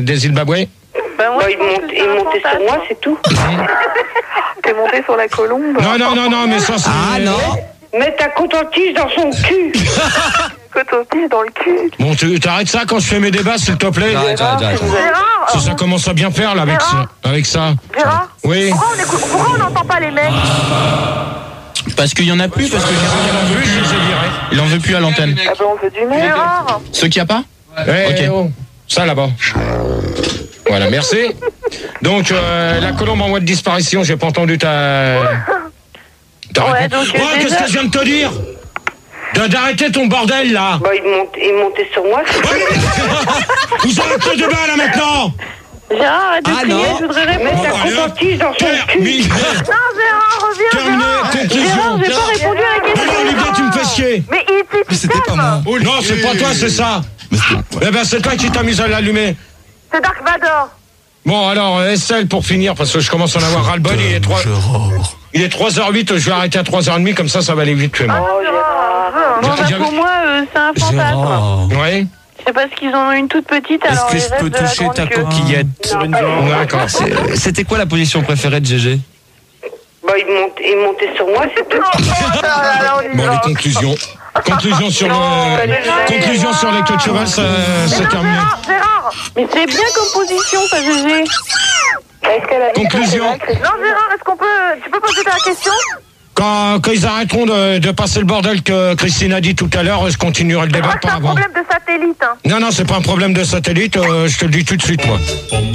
des Zimbabwe? Ben moi, il montait sur moi, c'est tout. T'es monté sur la colombe. Non, mais ça c'est... Ah non. Mets ta coton-tige dans son cul. Coton-tige dans le cul. Bon, tu t'arrêtes ça quand je fais mes débats, s'il te plaît? Arrête. Gérard, Ça commence à bien faire, là, avec ça. Gérard, Oui. pourquoi on n'entend pas les mecs? Parce qu'il y en a plus, parce que il en veut plus à l'antenne. Ah ben on veut du mec. Gérard. Ceux qu'il n'y a pas? Ok. Ok. Ça, là-bas. Voilà, merci. Donc, la colombe en voie de disparition, j'ai pas entendu ta Ouais, donc, qu'est-ce que je viens de te dire? D'arrêter ton bordel, là. Il montait sur moi, c'est tout. Vous arrêtez le débat, là, maintenant. Gérard, arrête de crier, non. je voudrais répondre. Mets ta coton-tige dans son cul. Non, Gérard, reviens, Terminé, Gérard. conclusion. Gérard, j'ai pas répondu à la question. Alors, Lydia, tu me fais chier. Mais il était Mais c'était pas moi. Non, c'est pas toi, c'est ça. Eh ben, c'est toi qui t'amuses à l'allumer. C'est Dark Vador. Bon, alors, Estelle, pour finir, parce que je commence à en avoir ras-le-bol, il est 3h08, je vais arrêter à 3h30, comme ça va aller vite chez moi. Oh, Gérard. Gérard. Non, bah, pour moi, c'est un fantasme. Oui. C'est parce qu'ils en ont une toute petite, alors Est-ce que je peux toucher ta coquillette sur une jambe? D'accord. C'était quoi la position préférée de GG? Il montait sur moi, c'est tout. Bon, les conclusions. Conclusion sur les queues de cheval, c'est terminé. Gérard, mais c'est bien comme position, ça, GG. Conclusion. Non, Gérard, tu peux poser ta question? Quand ils arrêteront de passer le bordel que Christine a dit tout à l'heure, je continuerai le débat C'est par un avant. problème de satellite, hein. Non, c'est pas un problème de satellite, je te le dis tout de suite, moi.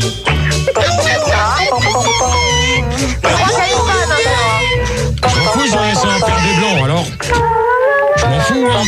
Je m'en fous, ils ont laissé un père des blancs, alors. Je m'en fous, hein.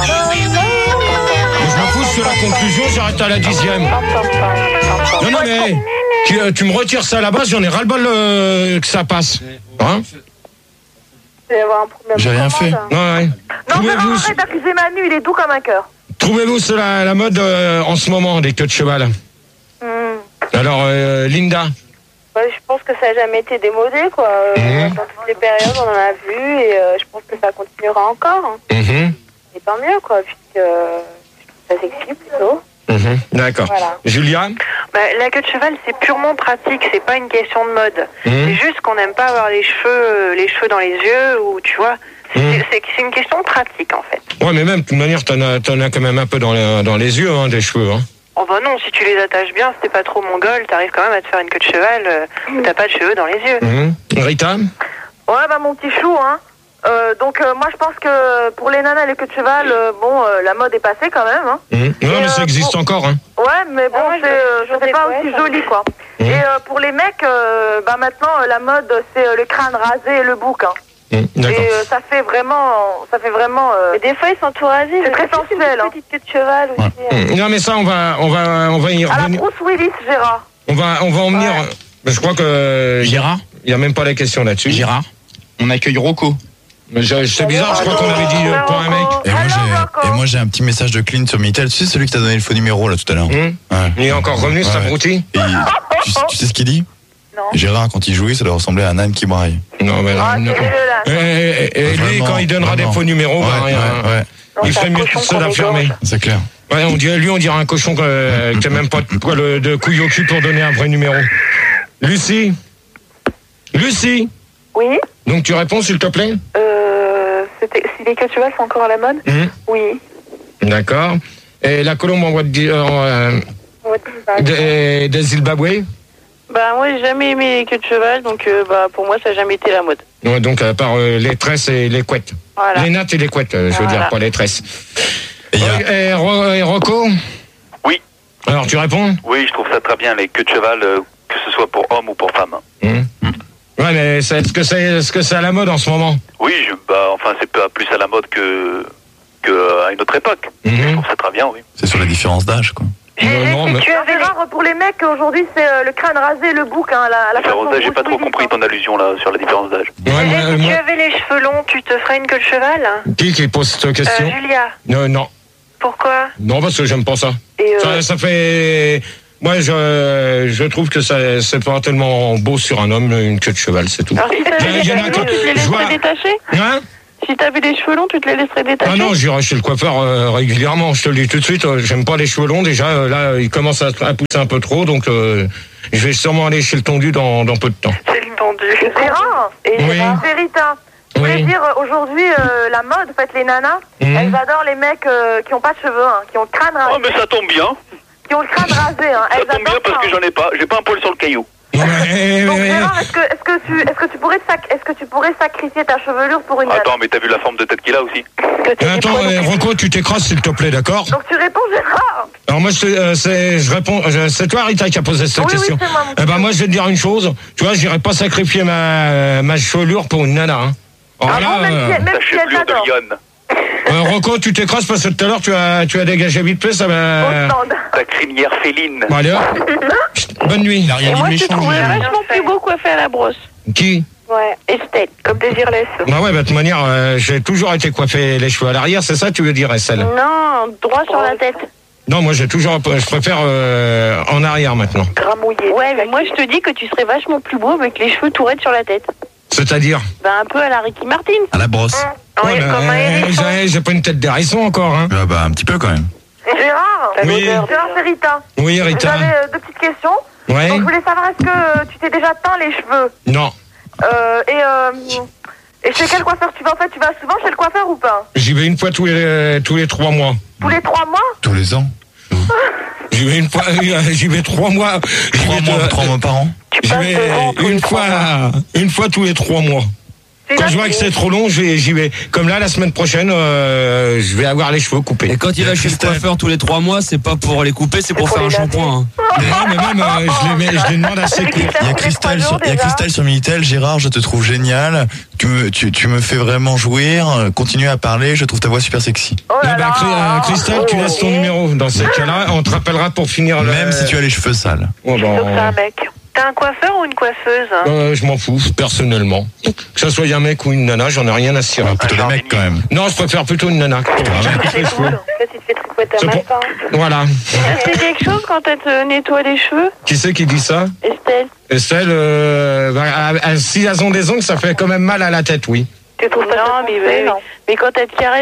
Mais je m'en fous, c'est la conclusion, j'arrête à la 10e. Non, mais tu me retires ça à la base, j'en ai ras-le-bol que ça passe. Hein? Il va y avoir un problème. J'ai rien fait. Ouais. Non, Gérard, arrête d'accuser Manu, il est doux comme un cœur. Trouvez-vous c'est la mode en ce moment, des queues de cheval? Alors, Linda? Je pense que ça n'a jamais été démodé, quoi. Dans toutes les périodes, on en a vu, et je pense que ça continuera encore. Et tant mieux, quoi, puisque ça sexy plutôt. D'accord. Voilà. Julia? La queue de cheval, c'est purement pratique, c'est pas une question de mode. C'est juste qu'on n'aime pas avoir les cheveux dans les yeux, ou tu vois. C'est une question de pratique, en fait. Ouais, mais même, de toute manière, t'en as quand même un peu dans les yeux, hein, des cheveux, hein. Oh bah non, si tu les attaches bien, si t'es pas trop mongol, t'arrives quand même à te faire une queue de cheval où t'as pas de cheveux dans les yeux. Rita? Ouais, mon petit chou, hein. Donc, moi, je pense que pour les nanas et les queues de cheval, la mode est passée quand même, hein. Non, mais ça existe encore, hein. Ouais, mais bon, c'est pas aussi joli, quoi. Et pour les mecs, maintenant, la mode, c'est le crâne rasé et le bouc, hein. D'accord. Et ça fait vraiment. Mais des fois, ils sont tout rasés. C'est très sensuel, hein. Petite queue de cheval aussi. Non, mais ça, on va y À la revenir. Bruce Willis, Gérard. On va en venir. Je crois que Gérard? il y a même pas la question là-dessus. Gérard? On accueille Rocco. C'est bizarre, je crois qu'on avait dit pour un mec. Et moi j'ai un petit message de Clint sur Minitel. Tu sais celui qui t'a donné le faux numéro là tout à l'heure. Ouais. Il est encore revenu, cet abruti. Et tu sais ce qu'il dit? Non. Gérard quand il jouait ça doit ressembler à un âne qui braille. Non, mais Ah, non. c'est dégueulasse. Et lui, Vraiment, quand il donnera des faux numéros, ouais. il ferait mieux de se la fermer. C'est clair. Ouais, on dirait un cochon qui n'a même pas de poil de couille au cul pour donner un vrai numéro. Lucie? Oui. Donc tu réponds, s'il te plaît? Si les queues de cheval sont encore à la mode? Oui. D'accord. Et la colombe en voie des Zimbabwe? Moi, j'ai jamais aimé les queues de cheval, donc pour moi, ça n'a jamais été la mode. Ouais, donc à part les tresses et les couettes. Voilà. Les nattes et les couettes, je veux dire, pas les tresses. Et Et Rocco? Oui. Alors tu réponds? Oui, je trouve ça très bien, les queues de cheval, que ce soit pour homme ou pour femme. Ouais, mais est-ce que c'est à la mode en ce moment? Oui, c'est plus à la mode qu'à une autre époque. Je trouve ça très bien, oui. c'est sur la différence d'âge quoi. Non, mais... Tu avais rare pour les mecs, aujourd'hui, c'est le crâne rasé, le bouc, hein, la façon dont J'ai pas trop compris ton allusion là sur la différence d'âge. Si tu avais les cheveux longs, tu te ferais une queue de cheval? Qui pose cette question? Julia. Non. Pourquoi? Non, parce que j'aime pas ça. Ça fait... Moi, je trouve que c'est pas tellement beau sur un homme, une queue de cheval, c'est tout. Alors, si t'avais les cheveux longs, tu te les laisserais détacher? Hein? Si si t'avais les cheveux longs, tu te les laisserais détacher? Ah non, j'irai chez le coiffeur régulièrement, je te le dis tout de suite. J'aime pas les cheveux longs déjà. Là, ils commencent à pousser un peu trop, donc je vais sûrement aller chez le tondu dans peu de temps. C'est le tendu. Gérard et Oui. c'est Rita. Je voulais Oui. dire, aujourd'hui, la mode, en fait, les nanas, elles adorent les mecs qui ont pas de cheveux, hein, qui ont le crâne rasé. Oh, mais ça tombe bien. Qui ont le crâne rasé, hein. Ça Elles tombe bien adorent parce ça, que j'en ai pas. J'ai pas un poil sur le caillou. Ouais, Donc ouais. Gérard, est-ce que tu pourrais sacrifier ta chevelure pour une nana? Attends, mais t'as vu la forme de tête qu'il a aussi? Attends, Rocco, tu t'écrases s'il te plaît, d'accord? Donc tu réponds Gérard? Alors moi, je réponds. C'est toi, Rita, qui a posé cette Oui, question. c'est moi, mon Eh ben moi, je vais te dire une chose. Tu vois, j'irai pas sacrifier ma chevelure pour une nana. Hein. Alors Ah là, bon, même Ta si elle chevelure t'adore. de lionne. Rocco, tu t'écrases parce que tout à l'heure, tu as dégagé vite fait, ça Au va. stand. Ta crinière féline. Bon, allez, hop. Bonne nuit. Il a rien Et dit moi, de je te méchant. trouverais Julien. vachement plus beau coiffé à la brosse. Qui? Ouais, Estelle. Comme Désirless. Bah ouais, bah, de toute manière, j'ai toujours été coiffé les cheveux à l'arrière, c'est ça, tu veux dire, Estelle? Non, droit sur la tête. Non, moi, je préfère en arrière maintenant. Gramouillé. Ouais, mais moi, je te dis que tu serais vachement plus beau avec les cheveux tout raides sur la tête. C'est-à-dire? Ben, un peu à la Ricky Martin. À la brosse. Ouais, bah, Comme un hérisson. j'ai pas une tête d'hérisson encore, hein. Ah bah un petit peu quand même. Gérard, Oui. Gérard, c'est Rita. Oui, Rita. J'avais deux petites questions. Ouais. Donc, je voulais savoir, est-ce que tu t'es déjà teint les cheveux? Non. Et chez quel coiffeur tu vas? En fait, tu vas souvent chez le coiffeur ou pas? J'y vais une fois tous les 3 mois. Tous les 3 mois? Tous les ans. J'y vais une fois, j'y vais 3 mois. 3 mois par an. J'y vais une fois tous les 3 mois. Quand je vois que c'est trop long, j'y vais. Comme là, la semaine prochaine, je vais avoir les cheveux coupés. Et quand il va chez le coiffeur tous les 3 mois, c'est pas pour les couper, c'est pour faire un shampoing. Mais non, mais même, je les demande assez court. Il y a Cristal sur Minitel. Gérard, je te trouve génial. Tu me fais vraiment jouir. Continue à parler. Je trouve ta voix super sexy. Oh là Bah, là. Christelle, tu laisses ton numéro. Dans ces cas-là, on te rappellera pour finir le. Même si tu as les cheveux sales. Oh, bah, Donc c'est un mec. T'as un coiffeur ou une coiffeuse? je m'en fous, personnellement. Que ça soit un mec ou une nana, j'en ai rien à cirer. Plutôt les mecs quand même. Non, je préfère plutôt une nana. C'est cool. Là, tu te fais tricoter C'est un pour- matin. Voilà. C'est quelque chose quand elle te nettoie les cheveux, Qui c'est qui dit ça? Estelle? Estelle, si elles ont des ongles, ça fait quand même mal à la tête, oui. Tu trouves pas ça Mais quand elle te caresse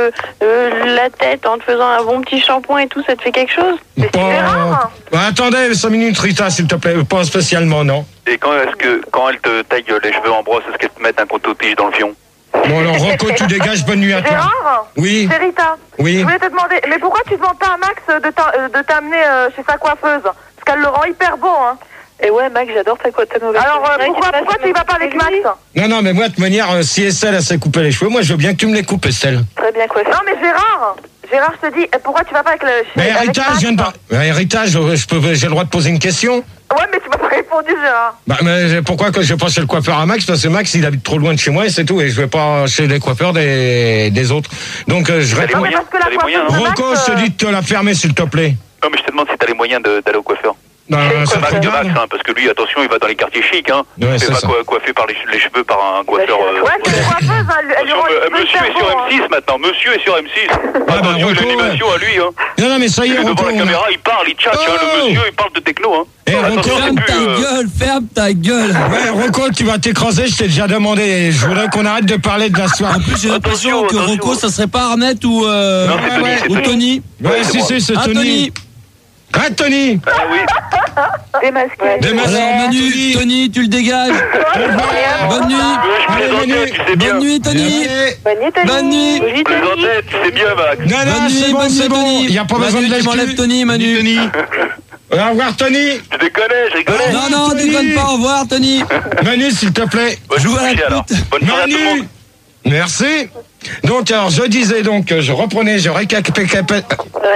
la tête en te faisant un bon petit shampoing et tout, ça te fait quelque chose? C'est super rare. Attendez, 5 minutes, Rita, s'il te plaît. Pas spécialement, non. Et quand elle te taille les cheveux en brosse, est-ce qu'elle te met un coton-tige dans le fion? Bon, alors, Rocco, tu dégages, bonne nuit à toi. Gérard? Oui. C'est Rita. Oui. Je voulais te demander, mais pourquoi tu demandes pas à Max de t'amener chez sa coiffeuse? Parce qu'elle le rend hyper beau, hein. Et ouais, Max, j'adore ta nouvelle. Alors, pourquoi tu y vas pas avec Max? Non, mais moi, de toute manière, si Estelle, elle s'est coupé les cheveux, moi, je veux bien que tu me les coupes, Estelle. Très bien coiffé. Non, mais Gérard, je te dis, pourquoi tu vas pas avec le... Mais avec Rita, Max? je viens de pas. Mais Rita, j'ai le droit de poser une question. Ouais, mais tu m'as pas répondu, Gérard. Bah, mais pourquoi que je passe chez le coiffeur à Max? Parce que Max, il habite trop loin de chez moi et c'est tout. Et je vais pas chez les coiffeurs des autres. Donc, je T'as les réponds. Non, mais moyens, parce que la t'as les moyens, coiffeuse hein. de Max... Rocco, je te dis de te la fermer, s'il te plaît. Non, mais je te demande si t'as les moyens d'aller au coiffeur. Non, ça te Max, regarde. hein, parce que lui, attention, il va dans les quartiers chics, hein. Ouais, Il c'est fait pas ça. coiffer par les cheveux par un coiffeur. Ouais, c'est une coiffeuse, elle lui Attention, rend les cheveux monsieur hyper est sur beaux, hein. M6 maintenant, monsieur est sur M6. bah, Attention, Rocco, l'animation à lui, hein. Non, mais ça y est, Devant Rocco. la caméra, il parle, il tchatche, hein, Oh le monsieur, il parle de techno, hein. Eh, Rocco, Attention, Ferme c'est ta plus, gueule, ferme ta gueule. Ouais, Rocco, tu vas t'écraser, je t'ai déjà demandé. Je voudrais qu'on arrête de parler de la soirée. En plus, j'ai l'impression que Attention. Rocco, ça serait pas Arnett ou Non, c'est Tony, c'est ou Tony. Tony. Ouais, c'est si, moi. c'est Ah, Tony. Tony. Ah, Tony. Ah oui. Démasqué. Démasqué. Alors Manu, Tony, tu le dégages. Bonne nuit. Je Allez, plaisantais, Manu. tu sais bien. Bonne nuit, Tony. Allez. Bonne nuit. Je plaisantais, tu sais bien, Max. Non, non, Bonne c'est nuit, bon, bonne c'est nuit, bon. Tony. Il n'y a pas besoin de Manu, tu m'enlèves l'excuse. Tony, Manu. Au revoir, Tony. Je déconnais, je rigolais. Non, Tony. déconne pas, au revoir, Tony. Manu, s'il te plaît. Bah, je Joue vous à la coucher, alors. pute. Bonne soirée à tout le Manu. monde. Merci. Donc, alors, je disais donc, je reprenais, je récapitule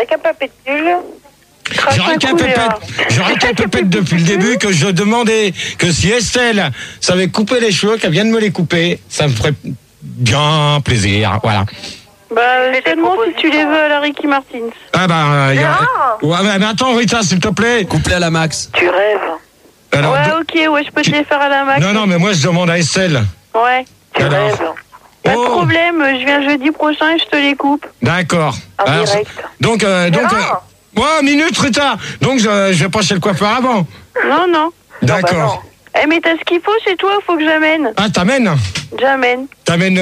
depuis le début que je demandais que si Estelle savait couper les cheveux, qu'elle vienne me les couper, ça me ferait bien plaisir. Voilà. Bah, seulement si tu les veux à la Ricky Martin. Ah bah, Gérard. ouais, mais attends, Rita, s'il te plaît. Couplé à la Max. Tu rêves. Alors, Ouais, ok, ouais, je peux te les faire à la Max. non, mais moi je demande à Estelle. Ouais. Tu Alors. rêves. Pas de Oh, problème, je viens jeudi prochain et je te les coupe. d'accord. En Alors, direct. Donc, Gérard. minute, Rita. Donc, je vais pas chez le coiffeur avant. Non. D'accord. Eh, mais t'as ce qu'il faut chez toi, faut que j'amène. Ah, t'amènes? J'amène. T'amènes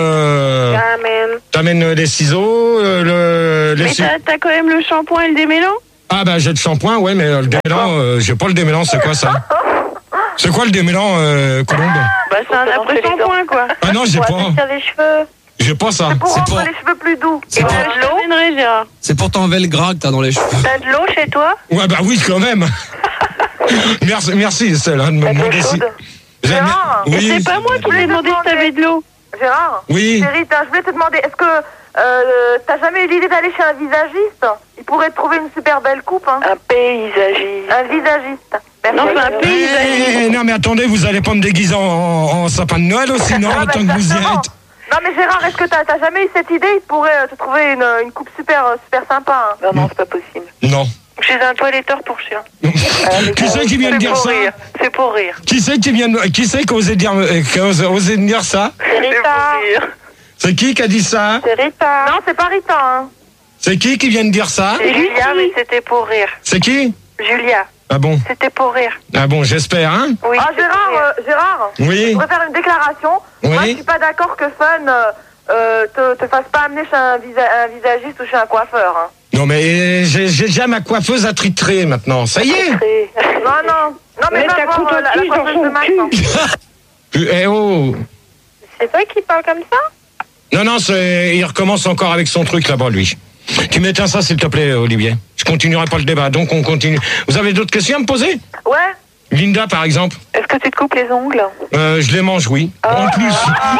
les ciseaux, Mais t'as quand même le shampoing et le démêlant? Ah bah j'ai le shampoing, ouais, mais le démêlant, j'ai pas le démêlant, c'est quoi ça? C'est quoi le démêlant, Colombe? Bah c'est un après-shampoing quoi. Ah non, j'ai pas. Sur les cheveux. J'ai pas ça. Pour rendre les cheveux plus doux. Je t'amènerai, Gérard. C'est pour t'enlever le gras que t'as dans les cheveux. T'as de l'eau chez toi? Ouais bah oui quand même. Merci Estelle hein, de me demander si... Gérard, oui. C'est pas moi qui t'ai demandé si t'avais de l'eau. Gérard, oui. chérie, je voulais te demander, est-ce que t'as jamais eu l'idée d'aller chez un visagiste? Il pourrait te trouver une super belle coupe. Hein. Un paysagiste. Un visagiste. Non, c'est un paysagiste. Non mais attendez, vous allez pas me déguiser en sapin de Noël aussi, non, tant que vous y êtes. Non mais Gérard, est-ce que t'as jamais eu cette idée? Il pourrait te trouver une coupe super sympa. Hein. Non, c'est pas possible. Non. Chez un toiletteur pour chien. Qui c'est qui vient de dire ça? C'est pour rire. Qui c'est qui a osé dire ça? C'est Rita. C'est qui a dit ça? C'est Rita. Non, c'est pas Rita. Hein. C'est qui vient de dire ça? C'est Julia, mais c'était pour rire. C'est qui? Julia. Ah bon? C'était pour rire. Ah bon, j'espère, hein? Oui. Ah Gérard, Oui. je voudrais faire une déclaration. Oui. Moi, je suis pas d'accord que Fun te fasse pas amener chez un visagiste ou chez un coiffeur. Hein. Non mais j'ai déjà ma coiffeuse attitrée maintenant, ça y est. Non, mais va voir la coiffeuse de Max. Eh oh. C'est toi qui parles comme ça? Non, il recommence encore avec son truc là-bas, lui. Tu m'éteins ça, s'il te plaît, Olivier. Je continuerai pas le débat, donc on continue. Vous avez d'autres questions à me poser? Ouais. Linda, par exemple. Est-ce que tu te coupes les ongles? Je les mange, oui. En plus.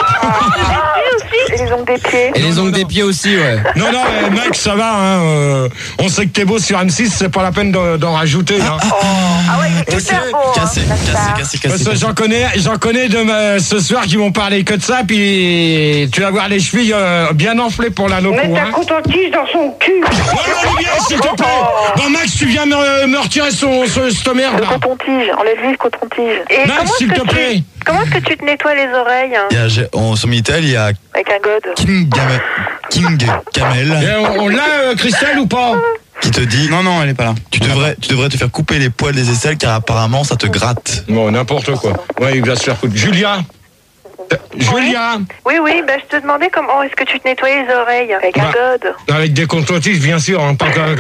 Et les ongles des pieds? Et les ongles des pieds aussi, ouais. Non, mec, ça va, hein. On sait que t'es beau sur M6, c'est pas la peine d'en rajouter, hein. Ah ouais, il est super beau. Cassé. Parce que j'en connais ce soir qui vont parler que de ça, puis tu vas voir les chevilles bien enflées pour la noco, hein. coton-tige dans son cul. Ouais, Olivier, s'il te plaît. Non, Max, tu viens me retirer cette merde, là. Coton-tige, enlève-lui le coton-tige. Et Max, s'il te plaît. Comment est-ce que tu te nettoies les oreilles? Sur Minitel, il y a Avec un god. King Camel Et on l'a, Christelle, ou pas? qui te dit Non, elle est pas là. tu devrais te faire couper les poils des aisselles car apparemment ça te gratte. Bon, n'importe quoi. Ouais, il va se faire foutre. Julia. Oui, bah je te demandais comment est-ce que tu te nettoyais les oreilles? Avec un god. Avec des coton-tiges, bien sûr, hein, pas que...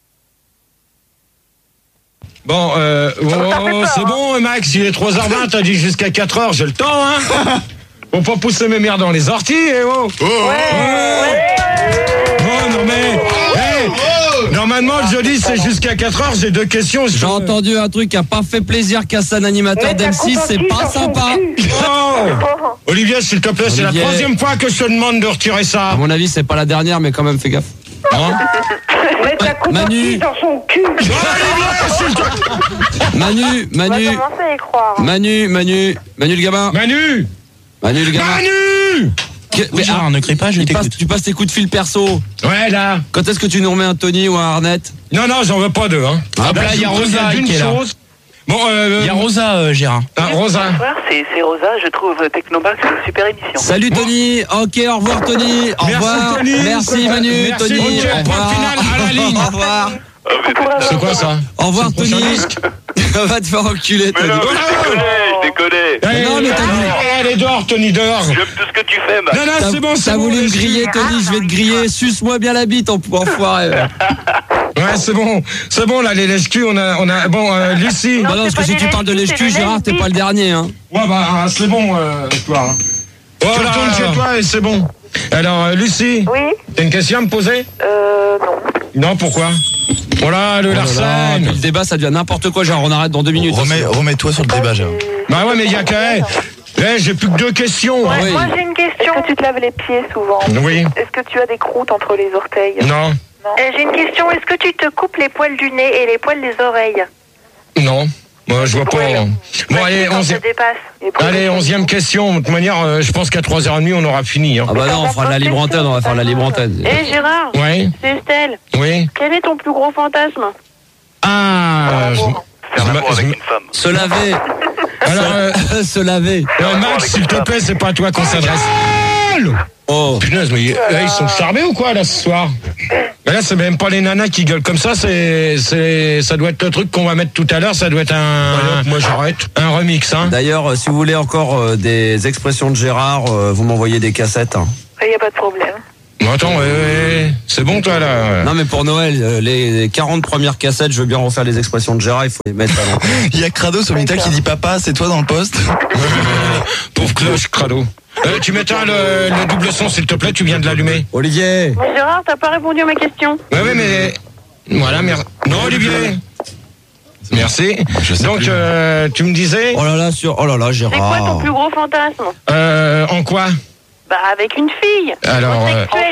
Bon, c'est bon, Max, il est 3h20, t'as dit jusqu'à 4h, j'ai le temps, hein. Faut pas pousser mes merdes dans les orties, oh. Non, mais... Normalement, le jeudi, c'est jusqu'à 4h, j'ai 2 questions. J'ai entendu un truc qui a pas fait plaisir qu'à un animateur d'M6, c'est pas sympa. Oh. Olivier, s'il te plaît, c'est la 3e fois que je te demande de retirer ça. À mon avis, c'est pas la dernière, mais quand même, fais gaffe. Hein? Manu. Dans son cul. Manu On va commencer à y croire. le gamin. Manu Le gamin. Manu Mais, Ne crie pas, je t'écoute. tu passes tes coups de fil perso. Ouais, là. Quand est-ce que tu nous remets un Tony ou un Arnett? Non, j'en veux pas 2, hein. Ah, bah, il y a Rosa qui est là. Bon, Il y a Rosa, Gérard. Rosa. Bonsoir, c'est Rosa, je trouve Technomax une super émission. Salut Tony. Ok, au revoir Tony. Au revoir. Tony. Merci Manu. Merci, Tony. ok, Au point revoir. final à la ligne. Au revoir. C'est quoi ça? Au revoir C'est le prochain Tony. disque. Va te faire enculer Mais Tony. non, mais je déconne. Non, mais t'as dit- Allez, dehors, Tony, dehors. J'aime tout ce que tu fais, Max. Non, c'est bon, c'est T'as bon. voulu me laisse-le. griller Tony, je vais te griller. Suce-moi bien la bite, enfoiré. Ouais, c'est bon, là, les lèche-culs, on a, bon, Lucie. Bah non, parce que si tu parles de lèche-cul, Gérard, t'es pas le dernier, hein. Ouais, bah, c'est bon, toi, hein. Tu retournes chez toi et c'est bon. Alors, Lucie. Oui. T'as une question à me poser? Non. Non, pourquoi? Voilà, le Larsen. Le débat, ça devient n'importe quoi, Gérard, on arrête dans 2 minutes. Remets-toi sur le débat, Gérard. Bah ouais, mais il y a quand même... j'ai plus que 2 questions. Ouais, Oui. moi j'ai une question. Est-ce que tu te laves les pieds souvent? Oui. Est-ce que tu as des croûtes entre les orteils? Non. J'ai une question. Est-ce que tu te coupes les poils du nez et les poils des oreilles? Non. Moi, je vois pas. Bon, allez, Ça dépasse. 11e question. De toute manière, je pense qu'à 3h30, on aura fini. Hein. Ah bah non, on fera de la libre antenne, on va faire de la libre antenne. Gérard, Ouais. c'est Estelle. Oui. Quel est ton plus gros fantasme? Ah. Faire l'amour avec une femme. Se laver. Alors, Se laver. Max, s'il te plaît, c'est pas à toi qu'on s'adresse. Oh. Punaise, mais ils sont charmés ou quoi là ce soir? Mais là, c'est même pas les nanas qui gueulent comme ça, ça doit être le truc qu'on va mettre tout à l'heure, ça doit être moi j'arrête. Un remix, hein. D'ailleurs, si vous voulez encore des expressions de Gérard, vous m'envoyez des cassettes. Hein. Il n'y a pas de problème. Bon, attends, c'est bon toi là. Non mais pour Noël, les 40 premières cassettes, je veux bien refaire les expressions de Gérard, il faut les mettre à l'entrée. Il y a Crado sur Minitel qui dit papa, c'est toi dans le poste. Pauvre cloche, Crado. Tu m'éteins le double son s'il te plaît, tu viens de l'allumer. Olivier. Mais Gérard, t'as pas répondu à ma question. Oui, mais voilà, non Olivier. Merci. Donc tu me disais. Oh là là, Gérard. C'est quoi ton plus gros fantasme? En quoi? Bah avec une fille. Alors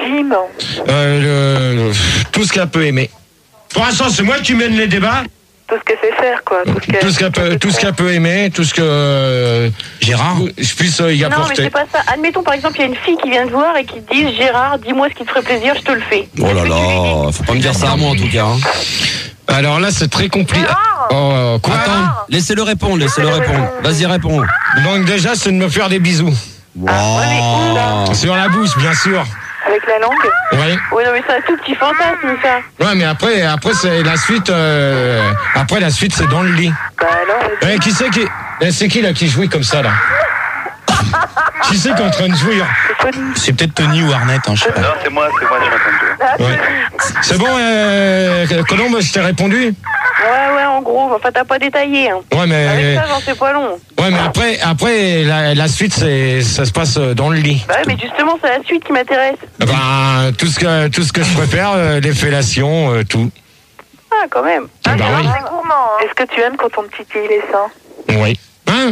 tout ce qu'elle peut aimer. Pour l'instant, c'est moi qui mène les débats. Tout ce que c'est faire, quoi. Tout ce qu'elle peut aimer, tout ce que Gérard, je puisse y apporter. Non, mais c'est pas ça. Admettons, par exemple, il y a une fille qui vient te voir et qui te dit Gérard, dis-moi ce qui te ferait plaisir, je te le fais. Oh là là, faut pas me dire ça à moi en tout cas. Hein. Alors là, c'est très compliqué. Oh, quoi? Attends, laissez-le répondre. Vas-y, réponds. Donc déjà, c'est de me faire des bisous. Wow. Sur la bouche, bien sûr. Avec la langue? Oui. Oui, non, mais c'est un tout petit fantasme, ça. Ouais, mais après c'est la suite. Après, la suite, c'est dans le lit. Bah alors. Qui c'est qui là qui jouit comme ça là? Qui c'est qui est en train de jouir? C'est peut-être Tony ou Arnett, hein, je sais pas. Non, c'est moi, je suis en train de jouer. Ouais. C'est bon, Colombe, je t'ai répondu? Ouais, en gros, enfin, t'as pas détaillé. Hein. Ouais, mais. Avec ça, j'en sais pas long. Ouais, mais après la suite, ça se passe dans le lit. Bah ouais, mais justement, c'est la suite qui m'intéresse. Ben, tout ce que je préfère, les fellations, tout. Ah, quand même. Ah, bah oui. C'est gourmand, hein. Est-ce que tu aimes quand on te titille les seins? Oui. Hein?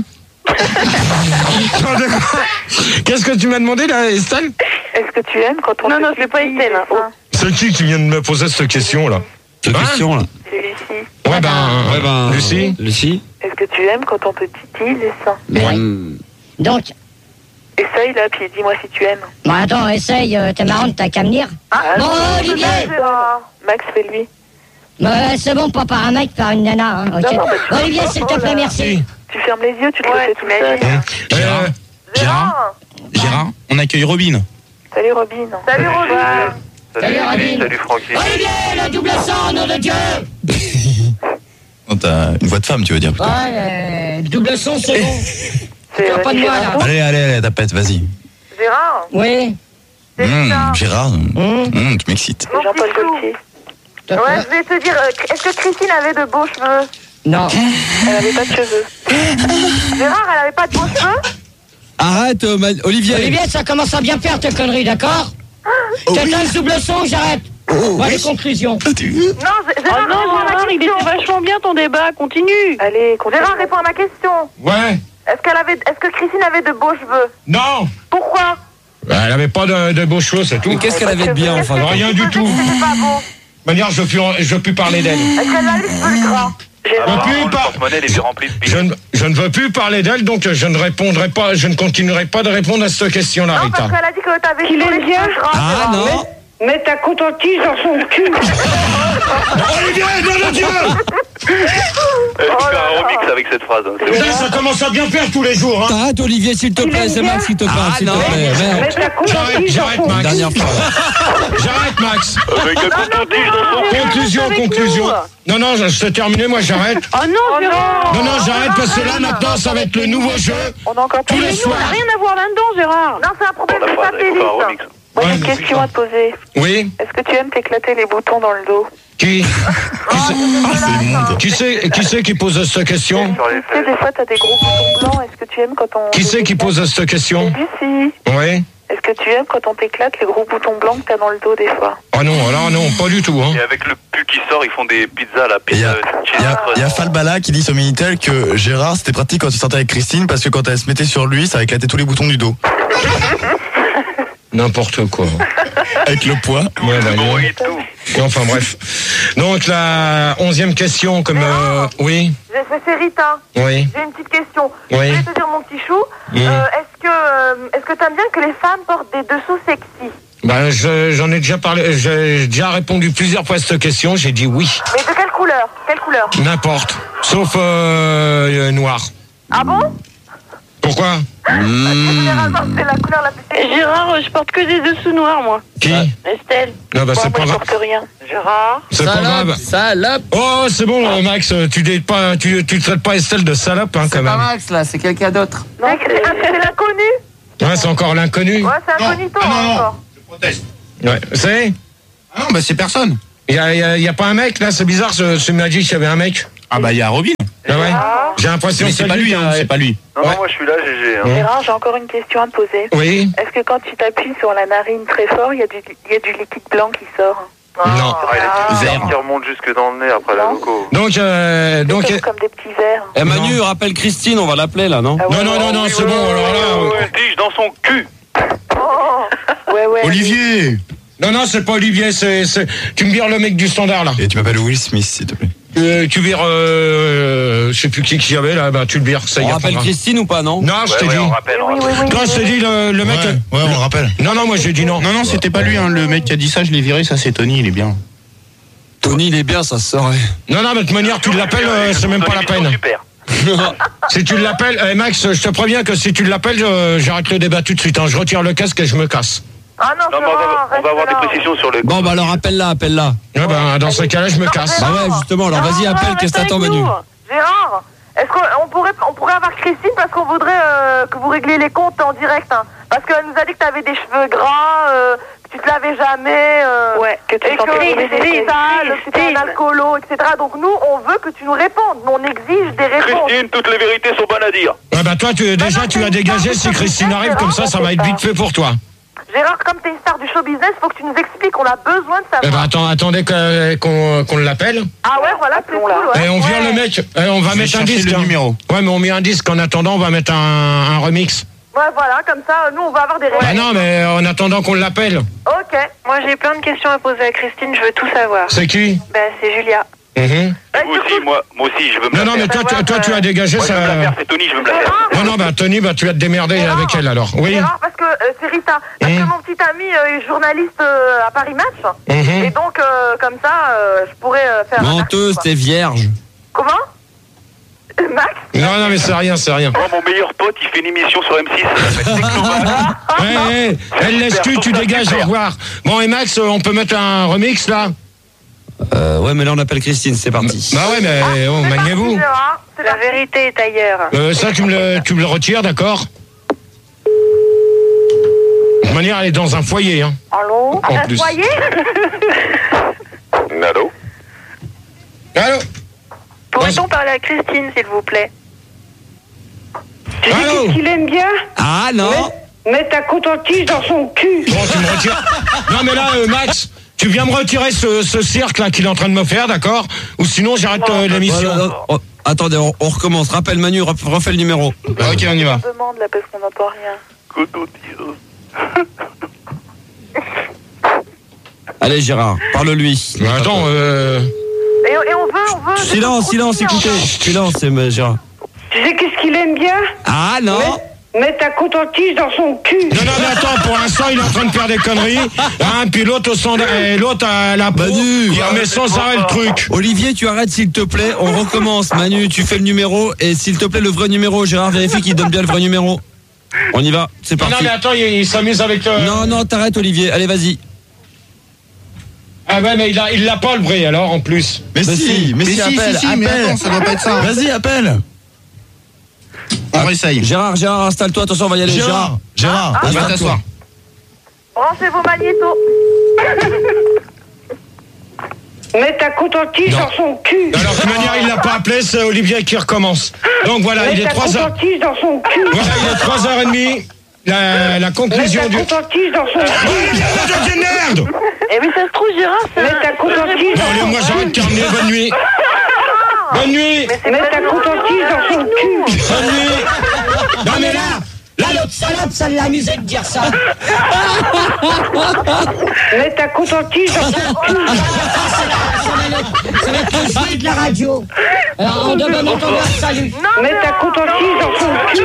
Qu'est-ce que tu m'as demandé là, Estelle? Est-ce que tu aimes quand on te titille? Non, c'est pas Estelle. Hein. Oh. C'est qui vient de me poser cette question là? Cette question là. C'est Lucie. Ouais, ben, Lucie. Est-ce que tu aimes quand on te titille les seins? Ouais. Donc, essaye là, puis dis-moi si tu aimes. bon attends, essaye, t'es marrante, t'as qu'à me dire. Bon, Olivier. Max, fais-lui. C'est bon, pas par un mec, par une nana, hein, ok. Olivier, s'il te plaît, merci. Tu fermes les yeux, tu te le fais tout seul. Gérard, on accueille Robin. Salut Robin. Salut Robin. Salut Francky. Olivier, le double sang, nom de Dieu. Oh, t'as une voix de femme, tu veux dire plutôt. Ouais, double son, c'est bon. C'est pas de moi, là. Allez, tapette, vas-y. Gérard. Oui. Gérard, tu m'excites. Jean-Paul Gaultier. Ouais, je vais te dire, est-ce que Christine avait de beaux cheveux? Non. Elle avait pas de cheveux. Gérard, elle avait pas de beaux cheveux? Arrête, Olivier. Olivier, ça commence à bien faire tes conneries, d'accord? Quelqu'un le double son, j'arrête. Voilà les conclusions. Non, Gérard, réponds à ma il question. était vachement bien ton débat, continue. Allez, continue. Gérard, réponds à ma question. Ouais. Est-ce que Christine avait de beaux cheveux? Non. Pourquoi? Elle avait pas de beaux cheveux, c'est tout. Mais qu'est-ce qu'elle avait de bien, enfin? Rien du tout. C'est pas beau. De manière, je veux plus parler d'elle. Est-ce qu'elle a les cheveux gras? Le porte-monnaie, il est rempli de billes. Je ne veux plus parler d'elle, donc je ne répondrai pas, je ne continuerai pas de répondre à cette question-là, Non, Rita. parce qu'elle a dit que t'avais sur les cheveux gras. Ah non. Mets ta coton-tige dans son cul. Olivier, nom de Dieu! Tu fais un remix avec cette phrase. Hein. C'est bon. Ça commence à bien faire tous les jours, hein. T'arrêtes, Olivier, s'il te plaît. C'est Max qui te parle, s'il te plaît. Merde. Mets ta coton-tige dans J'arrête, son Max. Dernière fois. J'arrête, Max. Avec un coton-tige dans son Conclusion. Non, c'est terminé, moi j'arrête. Oh non, Gérard. Non, j'arrête parce que là, maintenant, ça va être le nouveau jeu. On a encore Tous les nous, soirs. on n'a rien à voir là-dedans, Gérard. Non, c'est un problème la de phrase, il faut faire un satellite. remix. Moi, j'ai Ouais, une mais question à te poser. Oui. Est-ce que tu aimes t'éclater les boutons dans le dos? Qui c'est qui pose cette question? Sur les Tu sais, des fois, t'as des gros boutons blancs. Est-ce que tu aimes quand on... Qui c'est qui pose cette question? Lucie. Oui. Est-ce que tu aimes quand on t'éclate les gros boutons blancs que t'as dans le dos des fois? Ah non, alors non, pas du tout, hein. Et avec le pu qui sort, ils font des pizzas, la Il y pizza. a Falbala qui dit sur Minitel que Gérard, c'était pratique quand tu sortais avec Christine parce que quand elle se mettait sur lui, ça éclatait tous les boutons du dos. N'importe quoi. Avec le poids. Ouais, bah, Bon, non. et tout. Enfin bref. Donc la 11e question, comme oui, C'est Rita. oui, J'ai une petite question. Oui. Je voulais te dire, mon petit chou, est-ce que t'aimes bien que les femmes portent des dessous sexy? bah j'en ai déjà parlé, j'ai déjà répondu plusieurs fois à cette question, j'ai dit oui, Mais de quelle couleur? Quelle couleur? n'importe, sauf noir. Ah bon? Pourquoi? Généralement, c'est la couleur la plus sexy. Gérard, je porte que des dessous noirs, moi. Qui? Estelle. Non, bah, c'est pas je grave. porte rien. Gérard. C'est pas grave. Salope. Oh, c'est bon, Max, tu traites pas Estelle de salope, hein, quand C'est même. pas Max, là, c'est quelqu'un d'autre. Non, c'est l'inconnu. Ouais, c'est encore l'inconnu. Ouais, c'est incognito encore. Je proteste. Ouais, c'est? Ah non, bah c'est personne. Y a pas un mec, là, c'est bizarre, tu m'as dit qu'il y avait un mec. Ah bah il y a Robin. Ah ouais? J'ai l'impression Mais que c'est pas lui, hein, c'est pas lui. Non, non, moi je suis là, GG. Hein. Gérard, j'ai encore une question à te poser. Oui? Est-ce que quand tu t'appuies sur la narine très fort, il y a du liquide blanc qui sort? Non. Ah, il y a des qui remontent jusque dans le nez après la loco. Donc, Comme des petits verres. Eh Manu, rappelle Christine, on va l'appeler là, non? Ah ouais, non, c'est bon, alors là. Tige dans son cul. Oh. Ouais. Olivier. Non, c'est pas Olivier, tu me vires le mec du standard, là. Et tu m'appelles Will Smith, s'il te plaît. Tu vires, je sais plus qui y avait, là, bah, tu le vires, ça y On est. rappelle Christine ou pas, non? Non, je t'ai dit. On rappelle. Oui. Non, je t'ai dit, le mec. Ouais, on le rappelle. Non, moi, j'ai dit non. Non, c'était pas lui, hein, le mec qui a dit ça, je l'ai viré, ça c'est Tony, il est bien. Tony, il est bien, ça se saurait. Non, mais de toute manière, tu l'appelles, c'est même pas la peine. Super. Si tu l'appelles, Max, je te préviens que si tu l'appelles, j'arrête le débat tout de suite. Hein. Je retire le casque et je me casse. Ah non, Non, mais on va avoir des précisions sur le. Bon, bah alors appelle-la. Ouais, bah, dans ce cas-là, je me casse. Bah ouais, justement, alors vas-y, appelle, qu'est-ce que t'attends, Manu? Gérard, est-ce qu'on pourrait avoir Christine parce qu'on voudrait que vous régliez les comptes en direct, hein. Parce qu'elle nous a dit que t'avais des cheveux gras, que tu te lavais jamais, Ouais, que tu et que t'étais sale, que t'étais un alcoolo, etc. Donc nous, on veut que tu nous répondes. Nous, on exige des réponses. Christine, toutes les vérités sont bonnes à dire. Ouais, bah, toi, tu as dégagé. Si Christine arrive comme ça va être vite fait pour toi. Gérard, comme t'es une star du show business, faut que tu nous expliques. On a besoin de Eh savoir. ben, attendez qu'on l'appelle. Ah ouais, voilà, c'est cool. Ouais. Et on vire le mec. On va mettre un disque. le numéro. Ouais, mais on met un disque. En attendant, on va mettre un remix. Ouais, voilà, comme ça, nous, on va avoir des réponses. Ah non, mais en attendant qu'on l'appelle. Ok. Moi, j'ai plein de questions à poser à Christine, je veux tout savoir. C'est qui? Bah, c'est Julia. Mhm. Vous aussi, moi aussi, je veux me la Non, mais faire. toi, tu as dégagé Moi, je veux me la ça. faire, c'est Tony, je veux me la faire. Non, bah, Tony, bah, tu vas te démerder avec elle alors. Oui. Gérard, parce que c'est Rita. Parce que mon petit ami est journaliste à Paris Match. Mhm. Et donc, comme ça, je pourrais faire. un Menteuse, article, t'es vierge. quoi. Comment Max Non, mais c'est rien. Moi, mon meilleur pote, il fait une émission sur M6, ça s'appelle Technoman. Ouais, elle laisse tu dégages, au revoir. Bon, et Max, on peut mettre un remix là? Ouais, mais là on appelle Christine, c'est parti. Bah ouais, mais oh, maniez-vous. La vérité est ailleurs. Ça, tu me le retires, d'accord? De toute manière, elle est dans un foyer, hein. Allô En Un plus. foyer Allô? Allô? Pourrait-on parler à Christine, s'il vous plaît? Allô? qu'il aime bien Ah non. mettre ta coton-tige dans son cul. Bon, tu me retires. Non, mais là, Max, tu viens me retirer ce cirque là qu'il est en train de me faire, d'accord? Ou sinon, j'arrête l'émission. Attendez, on recommence. Rappelle Manu, refais le numéro. Ok, on y va. On demande là parce qu'on n'entend rien. Coton-tige. Allez Gérard, parle-lui. Mais attends, Et on veut. Silence, écoutez. Silence, Gérard. Tu sais qu'est-ce qu'il aime bien Ah non. Mettre ta coton-tige dans son cul. Non, mais attends, pour l'instant, il est en train de faire des conneries. Hein, puis l'autre au standard, et l'autre à la peau, Manu, il remet sans arrêt le truc. Olivier, tu arrêtes s'il te plaît. On recommence. Manu, tu fais le numéro et s'il te plaît le vrai numéro. Gérard, vérifie qu'il donne bien le vrai numéro. On y va, c'est Non, parti. mais attends, il s'amuse avec... Non, t'arrêtes Olivier. Allez, vas-y. Ah ouais, mais il l'a pas le vrai, alors, en plus. Mais si, appelle. Mais attends, ça doit pas être ça. Vas-y, appelle. On réessaye. Gérard, installe-toi. Attention, on va y aller. Gérard, on va t'asseoir. Branchez vos magnétos. Mettre ta coton-tige dans son cul. Alors, de toute manière, il l'a pas appelé, c'est Olivier qui recommence. Donc voilà, il est 3h. coton-tige dans son cul. Voilà, il est 3h30. La conclusion du... coton-tige dans son cul. Je merde. Eh oui, ça se trouve, Gérard, c'est Mettre ta coton-tige Bon, allez, moi, j'arrête, terminé. Bonne nuit. Bonne nuit. Mettre ta coton-tige dans son cul. Bonne nuit. Non, mais là... Là, l'autre salope, ça l'amusait de dire ça. Mettre ta coton-tige dans son cul. Ça va être le jouet de la radio. Alors, en de bon entendeur, salut. Mettre ta coton-tige dans son cul.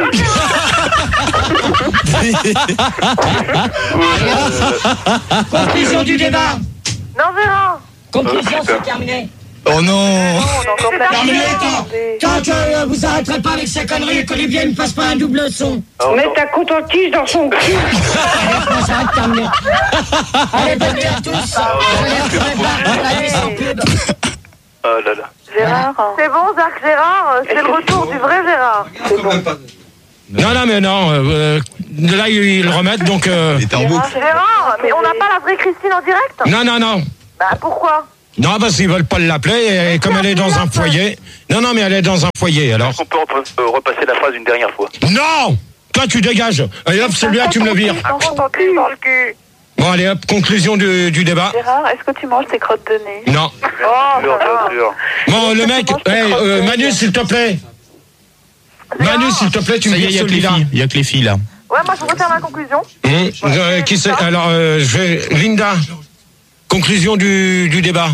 Conclusion du débat. Non, Gérard. Conclusion, c'est terminé. Oh non. Quand vous arrêterez pas avec ces conneries et qu'Olivier ne fasse pas un double son. Mets ta coton-tige dans son cul. Allez, ça va terminer. Allez, bonne nuit à tous. Je prépare la nuit sans pub. Oh là là. Gérard. C'est bon, Zark Gérard, c'est le retour du vrai Gérard. C'est bon. Non, mais non. Là, ils le remettent, donc... Il était en boucle. Gérard, mais on n'a pas la vraie Christine en direct? Non. Bah pourquoi? Non, parce qu'ils veulent pas l'appeler, et comme elle est dans un foyer... Non, mais elle est dans un foyer, alors... Est-ce qu'on peut repasser la phrase une dernière fois? Non! Toi, tu dégages. Allez, hop, celui-là, tu me le vires. Dans ton cul. Bon, allez, hop, conclusion du débat. Gérard, est-ce que tu manges tes crottes de nez? Non. Oh, Bien sûr. Bon, le mec... Manu, s'il te plaît. Manu, s'il te plaît, tu me Ça y est, vires celui-là. il y a que les filles là. Ouais, moi je voudrais faire ma conclusion. Qui c'est? Alors, je vais... Linda, conclusion du débat.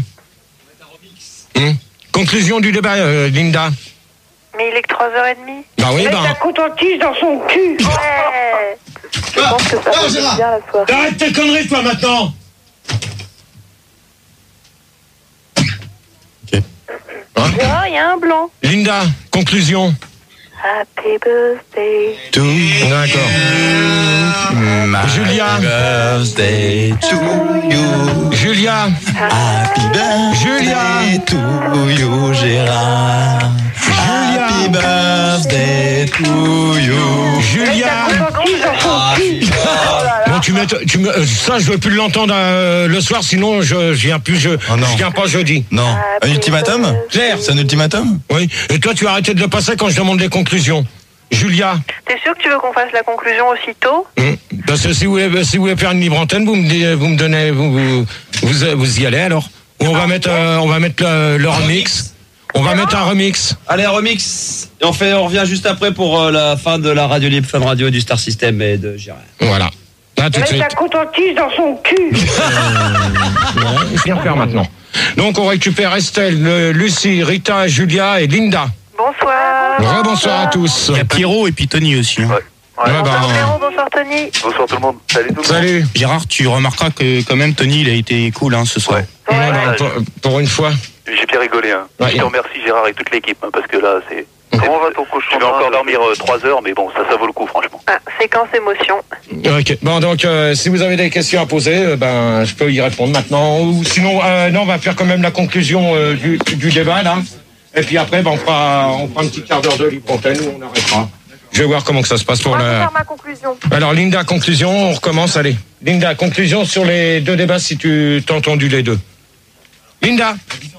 Conclusion du débat, Linda. Mais il est que 3h30. Bah oui, Mets ta coton-tige dans son cul. Ouais. Je pense que ça va être bien la soirée. Arrête tes conneries, toi, maintenant. Gérard, il y a un blanc. Linda, conclusion. Happy birthday. D'accord. Julia. Happy birthday to you. Julia. Happy birthday to you, Gérard. Happy birthday to you. Julia. Bon, ça, je veux plus l'entendre le soir, sinon je viens plus. Je viens pas jeudi. Non. Un ultimatum? Claire. C'est un ultimatum? Oui. Et toi, tu as arrêté de le passer quand je demande les conclusions. Julia. T'es sûr que tu veux qu'on fasse la conclusion aussitôt? Parce que si vous voulez faire une libre antenne, vous me donnez, vous y allez alors. Ou on va mettre le remix. On va mettre un remix. Allez, un remix. Et on revient juste après pour la fin de la radio libre Fun Radio du Star System et de Gérard. Voilà. Là, tout de Mets suite. ta coton-tige dans son cul. Je viens faire maintenant. Donc, on récupère Estelle, Lucie, Rita, Julia et Linda. Bonsoir. Bonsoir à tous. Il y a Pierrot et puis Tony aussi. Hein. Bonsoir Pierrot, bonsoir Tony. Bonsoir tout le monde. Salut tout le monde. Salut. Gérard, tu remarqueras que quand même Tony, il a été cool ce soir. Pour une fois. J'ai bien rigolé. Ouais. Je te remercie Gérard et toute l'équipe, parce que là, c'est... Comment va ton cochon? Je vais encore dormir 3 heures, mais bon, ça vaut le coup, franchement. Ah, séquence émotion. Ok. Bon, donc, si vous avez des questions à poser, je peux y répondre maintenant. Ou sinon, non, on va faire quand même la conclusion du débat, là. Et puis après, on fera un petit quart d'heure de libre antenne où on arrêtera. Je vais voir comment que ça se passe pour Moi, je vais la... faire ma conclusion. Alors, Linda, conclusion, on recommence, allez. Linda, conclusion sur les deux débats, si tu t'as entendu les deux. Linda.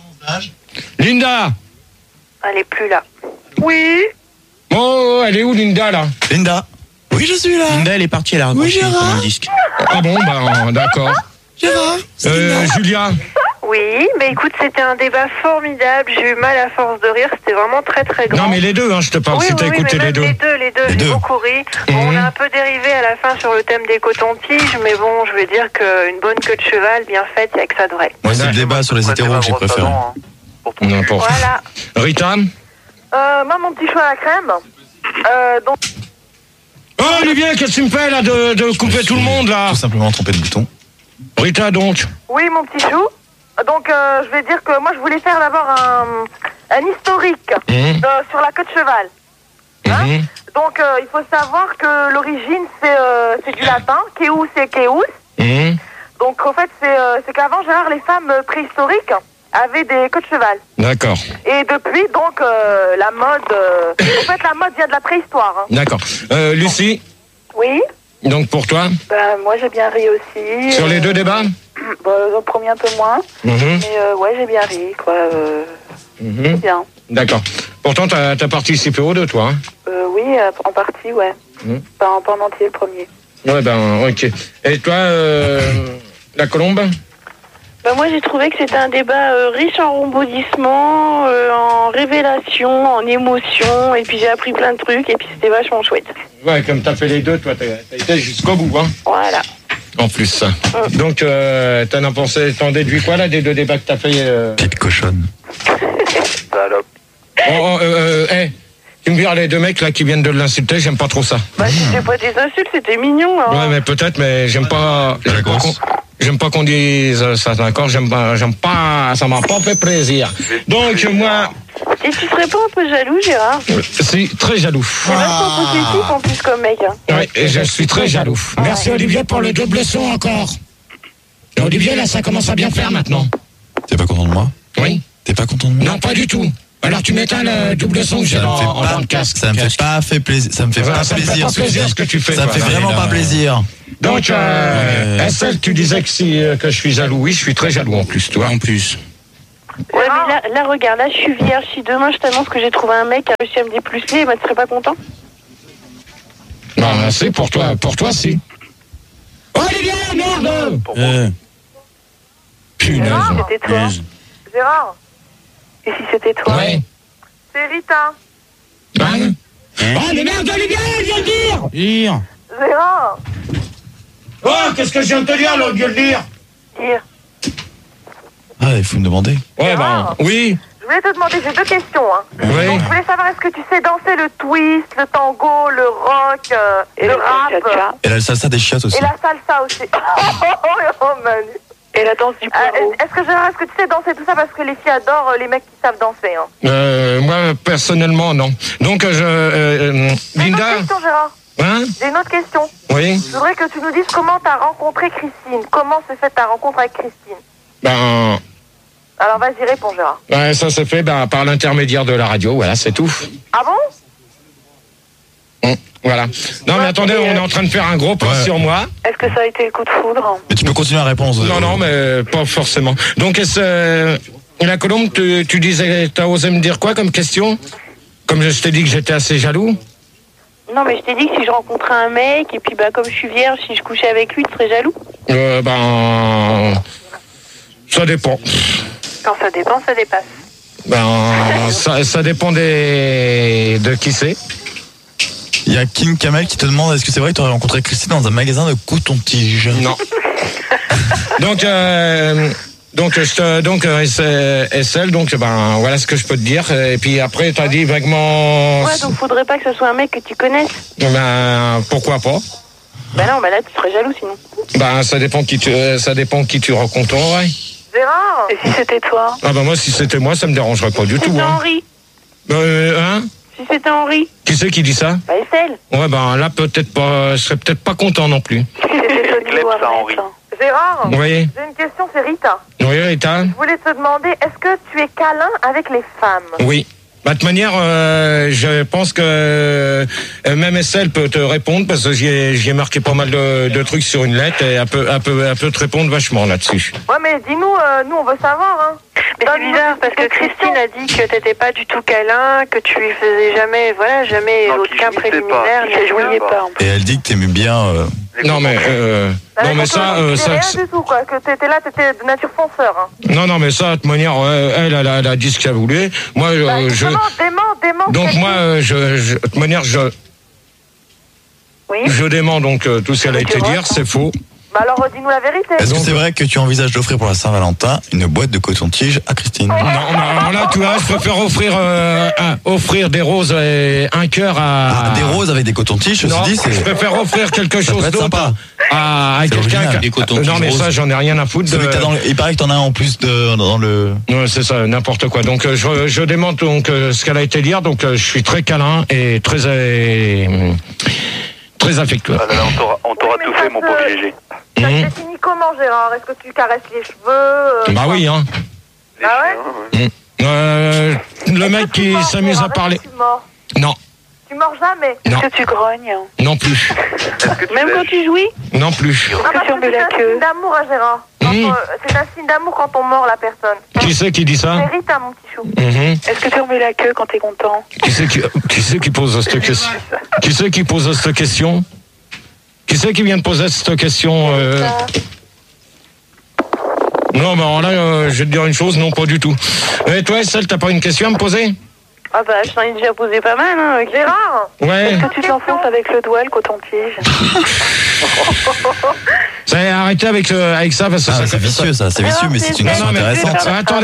Linda. Elle est plus là. Oui. Oh, elle est où, Linda, là? Linda. Oui, je suis là. Linda, elle est partie, elle a raccroché comme un disque. Ah bon, d'accord. Gérard. Julia. Oui, mais écoute, c'était un débat formidable. J'ai eu mal à force de rire. C'était vraiment très très grand. Non, mais les deux, je te parle, si t'as écouté mais les deux. Les deux, j'ai beaucoup ri. Bon, on a un peu dérivé à la fin sur le thème des cotons-tiges, mais bon, je veux dire qu'une bonne queue de cheval bien faite, il n'y a que ça de vrai. Moi, c'est le débat sur les hétéros que j'ai préféré. N'importe. Voilà. Rita. Moi, mon petit choix à la crème. Donc... Oh, Olivier, qu'est-ce que tu me fais, là, de couper tout le monde, là? Tout simplement tromper de bouton. Rita, donc. Oui, mon petit chou. Donc, je vais dire que moi, je voulais faire d'abord un historique sur la queue de cheval. Hein? Donc, il faut savoir que l'origine, c'est du latin. Keus et Keus. Donc, en fait, c'est qu'avant, Gérard, les femmes préhistoriques avaient des queues de cheval. D'accord. Et depuis, donc, la mode... en fait, la mode vient de la préhistoire. Hein. D'accord. Lucie, Oui. donc pour toi, Moi, j'ai bien ri aussi. sur les deux débats? Le premier, un peu moins. Mais ouais, j'ai bien ri, quoi. C'est bien. D'accord. Pourtant, t'as participé aux deux, toi, hein? Oui, en partie, ouais. Pas en entier, le premier. Ouais, ok. Et toi, la colombe? Moi, j'ai trouvé que c'était un débat riche en rebondissements, en révélations, en émotions, et puis j'ai appris plein de trucs, et puis c'était vachement chouette. Ouais, comme t'as fait les deux, toi, t'as été jusqu'au bout, hein? Voilà. En plus. Donc, t'en déduis quoi, là, des deux débats que t'as fait? Petite cochonne. Salope. Tu me vires les deux mecs, là, qui viennent de l'insulter, j'aime pas trop ça. C'était pas des insultes, c'était mignon, hein. Ouais, mais peut-être, mais j'aime pas... J'aime pas qu'on dise ça, d'accord? J'aime pas, ça m'a pas fait plaisir. Donc, moi... Et tu serais pas un peu jaloux, Gérard? Si, très jaloux. C'est vachement positif en plus comme mec. Hein. Oui, et je suis très jaloux. Merci Olivier pour le double son encore. Et Olivier, là, ça commence à bien faire maintenant. T'es pas content de moi? Oui. T'es pas content de moi? Non, pas du tout. Alors tu m'éteins le double son que j'ai dans le casque. Ça me fait pas plaisir. Ça me fait pas plaisir ce que tu fais. Ça me fait vraiment pas plaisir. Donc, Estelle, tu disais que je suis jaloux. Oui, je suis très jaloux en plus, toi. En plus. Ouais, mais là, regarde, là, je suis vierge. Si demain je t'annonce que j'ai trouvé un mec qui a réussi à me déplucer, tu serais pas content? Non, c'est pour toi, si. Olivier, merde! Punaise. C'était toi. Gérard? Et si c'était toi? Ouais. C'est Rita. Hein? Oh, mais merde, Olivier, viens le dire! Gérard? Oh, qu'est-ce que je viens de te dire, là, au lieu de dire? Ah, il faut me demander. Ouais, oui. Je voulais te demander, j'ai 2 questions. Hein. Oui. Donc, je voulais savoir, est-ce que tu sais danser le twist, le tango, le rock, le rap? Et la salsa des chiottes aussi. Et la salsa aussi. Oh, Manu. Et la danse du poireau. Est-ce que tu sais danser tout ça parce que les filles adorent les mecs qui savent danser, hein? Moi, personnellement, non. Donc, J'ai une Linda... autre question, Gérard. Hein? J'ai une autre question. Oui. Je voudrais que tu nous dises comment t'as rencontré Christine. Comment s'est faite ta rencontre avec Christine? Alors, vas-y, réponds, Gérard. Ouais, ça s'est fait par l'intermédiaire de la radio, voilà, c'est tout. Ah bon? Voilà. Non, mais attendez, on est en train de faire un gros pas sur moi. Est-ce que ça a été le coup de foudre? Mais tu peux continuer la réponse. Non, mais pas forcément. Donc, la Colombe, tu disais, t'as osé me dire quoi comme question? Comme je t'ai dit que j'étais assez jaloux? Non, mais je t'ai dit que si je rencontrais un mec, et puis comme je suis vierge, si je couchais avec lui, tu serais jaloux? Ça dépend. Quand ça dépend, ça dépasse. Ça dépend de qui c'est. Il y a King Kamel qui te demande est-ce que c'est vrai que tu aurais rencontré Christine dans un magasin de coton-tige? Non. Donc, SL, voilà ce que je peux te dire. Et puis après, t'as dit vaguement... Ouais, donc faudrait pas que ce soit un mec que tu connaisses. Pourquoi pas? Non, là, tu serais jaloux sinon. Ça dépend qui tu rencontrerais. Gérard? Et si c'était toi? Moi, si c'était moi, ça me dérangerait pas du tout. Si c'était Henri? Si c'était Henri? Qui c'est qui dit ça? Estelle. Ouais, là, peut-être pas, je serais peut-être pas content non plus. Henri. Gérard? Oui. J'ai une question, c'est Rita. Oui, Rita. Je voulais te demander, est-ce que tu es câlin avec les femmes? Oui. De toute manière, je pense que même Estelle peut te répondre parce que j'y ai marqué pas mal de trucs sur une lettre et elle peut te répondre vachement là-dessus. Ouais, mais dis-nous, nous on veut savoir, hein. Mais c'est bizarre parce que Christine a dit que t'étais pas du tout câlin, que tu lui faisais jamais aucun préliminaire, ne jouiez pas. Et elle dit que t'aimais bien. Non mais ça rien du tout quoi, que t'étais de nature fonceur. Hein. Non mais ça de toute manière elle a dit ce qu'elle voulait. Moi dément. Donc moi de toute manière je dément donc tout ce qu'elle a été dire, c'est faux. Alors dis-nous la vérité. Est-ce que c'est vrai que tu envisages d'offrir pour la Saint-Valentin une boîte de coton-tige à Christine? Non, là tu vois, je préfère offrir des roses et un cœur à... des roses avec des cotons-tiges, je me dis, je préfère offrir quelque chose d'autre à quelqu'un qui... Non mais ça, j'en ai rien à foutre. Il paraît que t'en as en plus dans le... Ouais, c'est ça, n'importe quoi. Donc je démente donc ce qu'elle a été dire, donc je suis très câlin et très affectueux. Ah là, on t'aura tout fait, mon pauvre GG. Ça se définit comment, Gérard? Est-ce que tu caresses les cheveux? Oui, hein. Ouais. Le mec qui s'amuse à parler. Non. Tu mords jamais? Est-ce que tu grognes? Non plus. Même quand tu jouis? Non plus. C'est un signe d'amour, hein, Gérard. C'est un signe d'amour quand on mord la personne. Qui c'est qui dit ça? C'est Rita, mon petit chou. Est-ce que tu remets la queue quand t'es content? Qui c'est qui pose cette question? Qui c'est qui pose cette question? Qui c'est qui vient de poser cette question? Non, alors là, je vais te dire une chose, non, pas du tout. Et toi, Estelle, t'as pas une question à me poser? Ah bah, je t'en ai déjà posé pas mal, hein. Gérard, Ouais. est-ce que tu t'enfonces avec le doigt, le coton-tige? Arrêtez avec ça parce que Ah, c'est vicieux ça, c'est vicieux, mais c'est une question intéressante.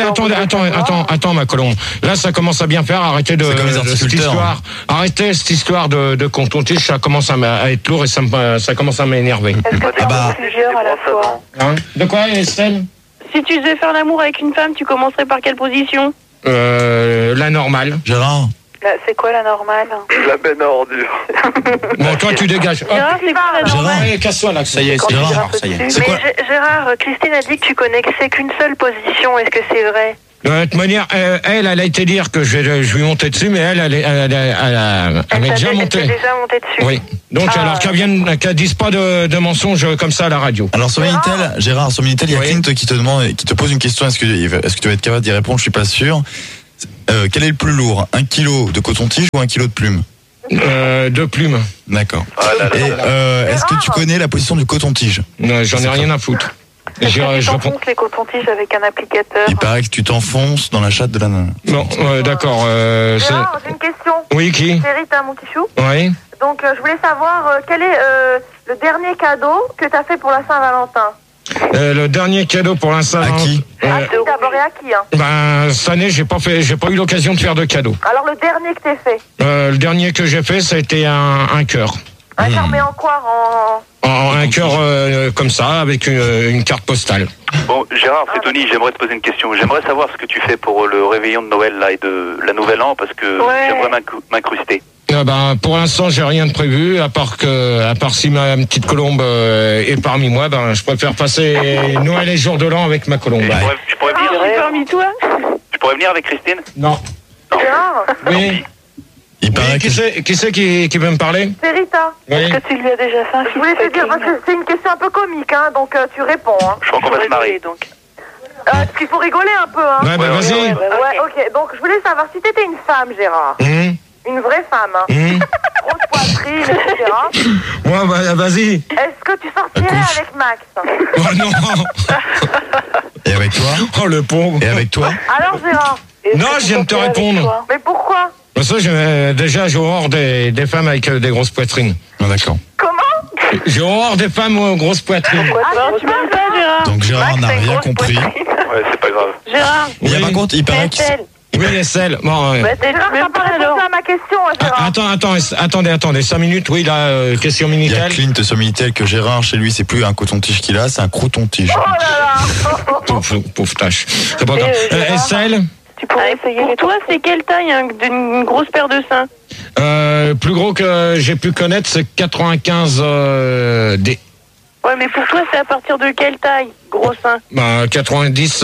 Attends, ma colombe. Là, ça commence à bien faire. Arrêtez C'est comme les horticulteurs. Arrêtez cette histoire de coton-tige. Ça commence à être lourd et ça commence à m'énerver. Est-ce que tu en plusieurs à la fois? Hein? De quoi, Estelle? Si tu devais faire l'amour avec une femme, tu commencerais par quelle position? La normale. Gérard. C'est quoi la normale? La benne à ordures. Bon, toi, tu dégages. Gérard, c'est quoi la normale? Allez, casse-toi là. Ça y est, c'est Gérard, ça y est. C'est quoi? Gérard, Christine a dit que tu connais que c'est qu'une seule position. Est-ce que c'est vrai? De toute manière, elle a été dire que je lui monter dessus, mais elle m'est déjà montée. déjà montée dessus. Oui. Donc, alors qu'elle dise pas de mensonges comme ça à la radio. Alors sur Minitel, Gérard, sur Minitel, il y a Clint qui te demande, qui te pose une question. Est-ce que tu vas être capable d'y répondre? Je suis pas sûr. Quel est le plus lourd, 1 kilo de coton-tige ou 1 kilo de plume? De plumes. D'accord. Et est-ce que tu connais la position du coton-tige? Non, j'en ai rien à foutre. Tu t'enfonces les cotons-tiges avec un applicateur. Il paraît que tu t'enfonces dans la chatte de la nana. Non, d'accord. Gérard, j'ai une question. Oui, qui? C'est Rita, mon kichou. Oui. Donc, je voulais savoir quel est le dernier cadeau que tu as fait pour la Saint-Valentin. Le dernier cadeau pour l'instant. À qui? À qui d'abord et à qui, hein? Ben, cette année, j'ai pas eu l'occasion de faire de cadeau. Alors, le dernier que t'as fait? Le dernier que j'ai fait, ça a été un cœur. Un cœur, mais en quoi? Un cœur comme ça, avec une carte postale. Bon, Gérard, c'est Tony, j'aimerais te poser une question. J'aimerais savoir ce que tu fais pour le réveillon de Noël là, et de la Nouvelle An, parce que j'aimerais m'incruster. Ben, pour l'instant, j'ai rien de prévu, à part si ma petite colombe est parmi moi, ben, je préfère passer Noël et jour de l'an avec ma colombe. Je pourrais venir parmi toi? Tu pourrais venir avec Christine? Non. Gérard? Oui. Il paraît qui c'est qui veut me parler? C'est Rita. Oui. Est-ce que tu lui as déjà fait un film? Je voulais te dire, parce que c'est une question un peu comique, hein, donc tu réponds. Hein. Je crois qu'on va se marier. Donc. Parce qu'il faut rigoler un peu, hein. Ouais, ben vas-y. Ouais, ok. Donc, je voulais savoir si t'étais une femme, Gérard. Une vraie femme, hein. Grosse poitrine, etc. Ouais, bah, vas-y. Est-ce que tu sortirais avec Max? Oh non. Et avec toi? Oh, le pauvre. Et avec toi? Alors, Gérard? Non, je viens de te répondre. Mais pourquoi? Parce que déjà, j'ai horreur des femmes avec des grosses poitrines. Non, d'accord. Comment? J'ai horreur des femmes aux grosses poitrines. Tu m'aimes pas, Gérard? Donc Gérard n'a rien compris. Ouais, c'est pas grave. Gérard? Il y a par contre, il paraît que... Oui, Estelle. Bon, Gérard, t'as pas répondu à ma question, Gérard. Attendez, 5 minutes. Oui, là, question Il y a Minitel. Clint sur Minitel que Gérard, chez lui, c'est plus un coton-tige qu'il a, c'est un croton-tige. Oh là là. Pauvre tâche. C'est pas grave. Estelle? Tu pourrais essayer Pour toi, c'est quelle taille, hein, d'une grosse paire de seins? Plus gros que j'ai pu connaître, c'est 95 D. Ouais, mais pour toi, c'est à partir de quelle taille, gros seins? Bah, 90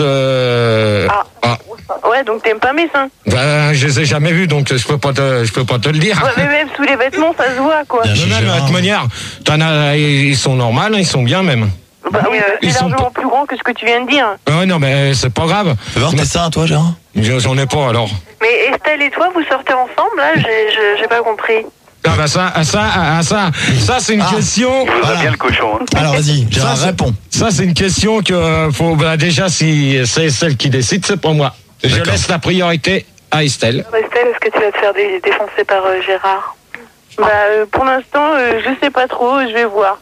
Ouais, donc t'aimes pas mes seins? Bah, je les ai jamais vus, donc je peux pas te le dire. Ouais, mais même sous les vêtements, ça se voit, quoi. Bien, Non, mais de toute manière, ils sont normaux, ils sont bien même. Bah oui, c'est largement plus grand que ce que tu viens de dire. Ouais, non, mais c'est pas grave. Fais voir tes seins, toi, Gérard? J'en ai pas, alors. Mais Estelle et toi, vous sortez ensemble, là? J'ai pas compris. Ah bah ça c'est une question. Il vous a bien le cochon. Hein. Alors vas-y, Gérard, réponds. Ça c'est une question que faut déjà si c'est celle qui décide, c'est pas moi. Je laisse la priorité à Estelle. Estelle, est-ce que tu vas te faire défoncer par Gérard? Bah pour l'instant, je sais pas trop, je vais voir.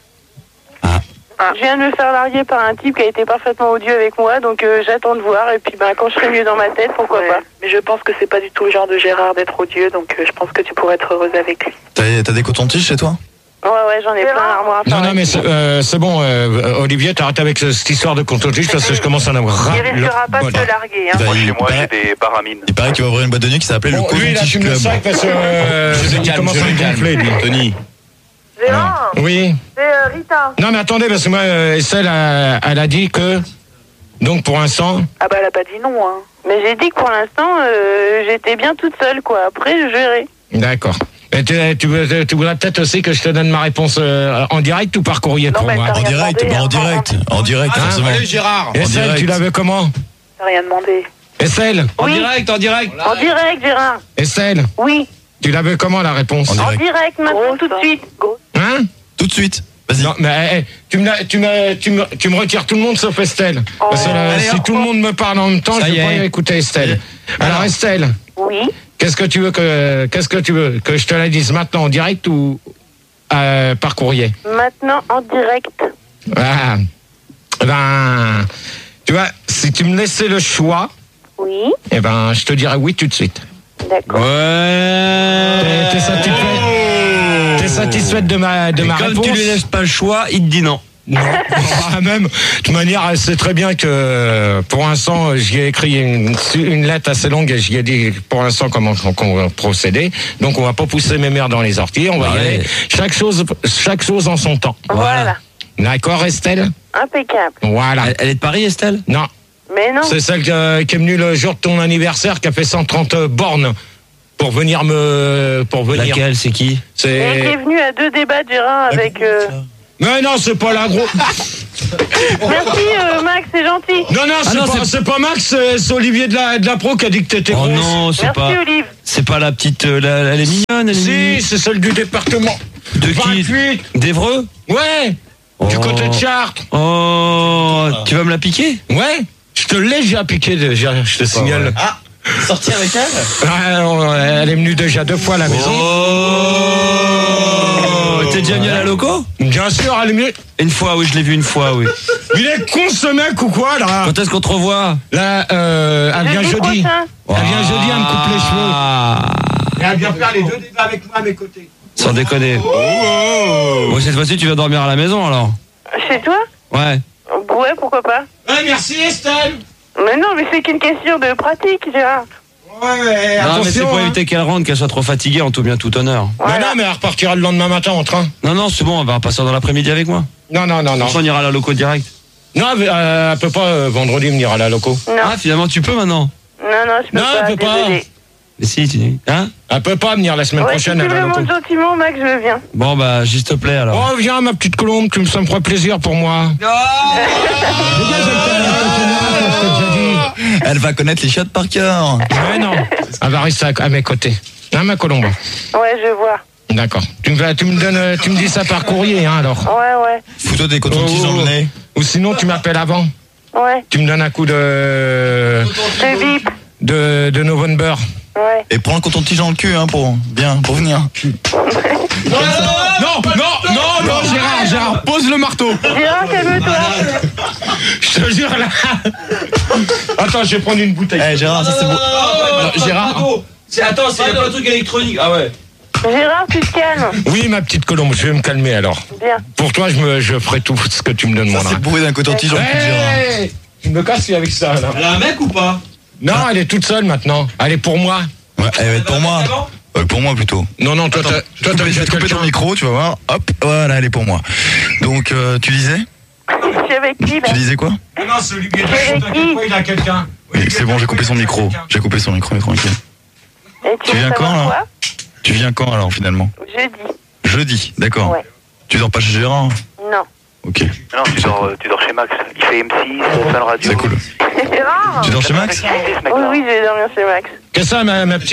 Je viens de me faire larguer par un type qui a été parfaitement odieux avec moi, donc j'attends de voir, et puis quand je serai mieux dans ma tête, pourquoi pas. Mais je pense que c'est pas du tout le genre de Gérard d'être odieux, donc je pense que tu pourrais être heureuse avec lui. T'as des cotons-tiges chez toi? Ouais, j'en ai plein l'armoire. Non, mais c'est bon, Olivier, t'arrêtes avec cette histoire de coton-tige parce que je commence à en avoir. Il risquera pas de te larguer, hein. Moi, chez moi, j'ai des paramines. Il paraît qu'il va ouvrir une boîte de nuit qui s'appelait le Coton-Tige Club. Parce que il commence à me gonfler, lui. Tony. Gérard? Oui. C'est Rita. Non, mais attendez, parce que moi, Estelle, elle a dit que. Donc, pour l'instant. Ah bah, elle a pas dit non, hein. Mais j'ai dit que pour l'instant, j'étais bien toute seule, quoi. Après, je verrai. D'accord. Et tu voudrais peut-être aussi que je te donne ma réponse en direct ou par courrier pour moi? En direct, en direct, forcément. Allez, Gérard. Estelle, tu l'avais comment? T'as rien demandé. Estelle? En direct. En direct, Gérard. Estelle? Oui. Tu l'avais comment la réponse? En direct, maintenant, tout de suite. Hein? Tout de suite. Vas-y. Non, mais tu me retires tout le monde sauf Estelle. Parce que si tout le monde me parle en même temps, je ne vais pas écouter Estelle. Alors Estelle, Oui. Qu'est-ce que tu veux que je te la dise maintenant en direct ou par courrier? Maintenant, en direct. Ah. Ben, tu vois, si tu me laissais le choix, oui. Eh ben, je te dirais oui tout de suite. D'accord. Ouais. T'es satisfaite de ma réponse? Comme tu lui laisses pas le choix, il te dit non. Non, même, de toute manière, elle sait très bien que, pour l'instant, j'y ai écrit une lettre assez longue et j'y ai dit, pour l'instant, comment on va procéder. Donc, on va pas pousser mes mères dans les orties, on va y aller. Chaque chose en son temps. Voilà. D'accord, Estelle? Impeccable. Voilà. Elle est de Paris, Estelle? Non. Mais non. C'est celle qui est venue le jour de ton anniversaire, qui a fait 130 bornes pour venir Laquelle, c'est qui? Elle qui est venue à 2 débats de Gérard avec... Mais non, c'est pas la grosse. Merci Max, c'est gentil. Non, c'est pas Max, c'est Olivier de la Pro qui a dit que t'étais grosse. Oh non, c'est Merci, pas. Olive. C'est pas la petite. Elle est mignonne, Si, c'est celle du département. De qui? 28. D'Évreux? Ouais. Du côté de Chartres. Oh, tu vas me la piquer? Ouais. Je te l'ai déjà piqué déjà, je te signale. Ah, sortir avec elle? Elle est venue déjà 2 fois à la maison. Oh, t'es déjà venu à la loco? Bien sûr, elle est venue. Une fois, oui, je l'ai vu une fois, oui. Il est con ce mec ou quoi là? Quand est-ce qu'on te revoit? Là, elle vient jeudi. Elle vient jeudi, elle me coupe les cheveux. Et elle vient faire les 2 débats avec moi à mes côtés. Sans déconner. Bon, cette fois-ci, tu vas dormir à la maison alors? Chez toi? Ouais. Ouais, pourquoi pas. Ouais, merci Estelle. Mais non, mais c'est qu'une question de pratique, Gérard. Ouais, Non, mais c'est pour hein. éviter qu'elle rentre, qu'elle soit trop fatiguée en tout bien tout honneur. Voilà. Mais non, mais elle repartira le lendemain matin en train. Non, c'est bon, elle va passer dans l'après-midi avec moi. Non. On ira à la loco direct. Non, elle peut pas vendredi venir à la loco. Non. Ah, finalement, tu peux maintenant? Non, je peux Non, pas. elle peut pas. Désolée. Mais si, tu dis. Hein? Elle peut pas venir la semaine prochaine si à tu la me loco. demandes gentiment, Max, je viens. Bon, bah, s'il te plaît alors. Oh, viens, ma petite colombe, ça me ferait plaisir pour moi. Elle va connaître les chiottes par cœur. Ouais, non. Elle va rester à mes côtés. Hein, ma colombe? Ouais, je vois. D'accord. Tu me dis ça par courrier, hein, alors. Ouais. Fous-toi des cotons-tiges dans le nez. Ou sinon, tu m'appelles avant. Ouais. Tu me donnes un coup de bip. De November. Ouais. Et prends le coton-tige dans le cul, hein, pour venir. Non, Gérard, pose le marteau. Gérard, calme-toi. Je te jure, là. Attends, je vais prendre une bouteille. Gérard, ça c'est beau. Gérard. Attends, c'est pas un truc électronique. Ah ouais. Gérard, tu te calmes. Oui, ma petite colombe, je vais me calmer alors. Bien. Pour toi, je ferai tout ce que tu me demanderas. C'est le bruit d'un coton-tige dans le cul de Gérard. Tu me casses avec ça, là. Elle a un mec ou pas? Non, elle est toute seule maintenant. Elle est pour moi. Ouais, elle va être pour moi. Pour moi plutôt. Non, toi, je vais te couper ton micro, tu vas voir. Hop, voilà, elle est pour moi. Donc, tu disais? Je suis avec qui, là? Tu disais quoi? Non, c'est Olivier de il a quelqu'un. Oui, c'est bon, j'ai coupé son micro. J'ai coupé son micro, tranquille. Et Tu viens quand, là? Tu viens quand, alors, finalement? Jeudi, d'accord. Ouais. Tu dors pas chez Gérard? Non. Ok. Non, tu dors chez Max. Il fait M6, Fun Radio. C'est cool. Gérard. Tu dors chez Max? Oui, je vais dormir chez Max. Qu'est-ce que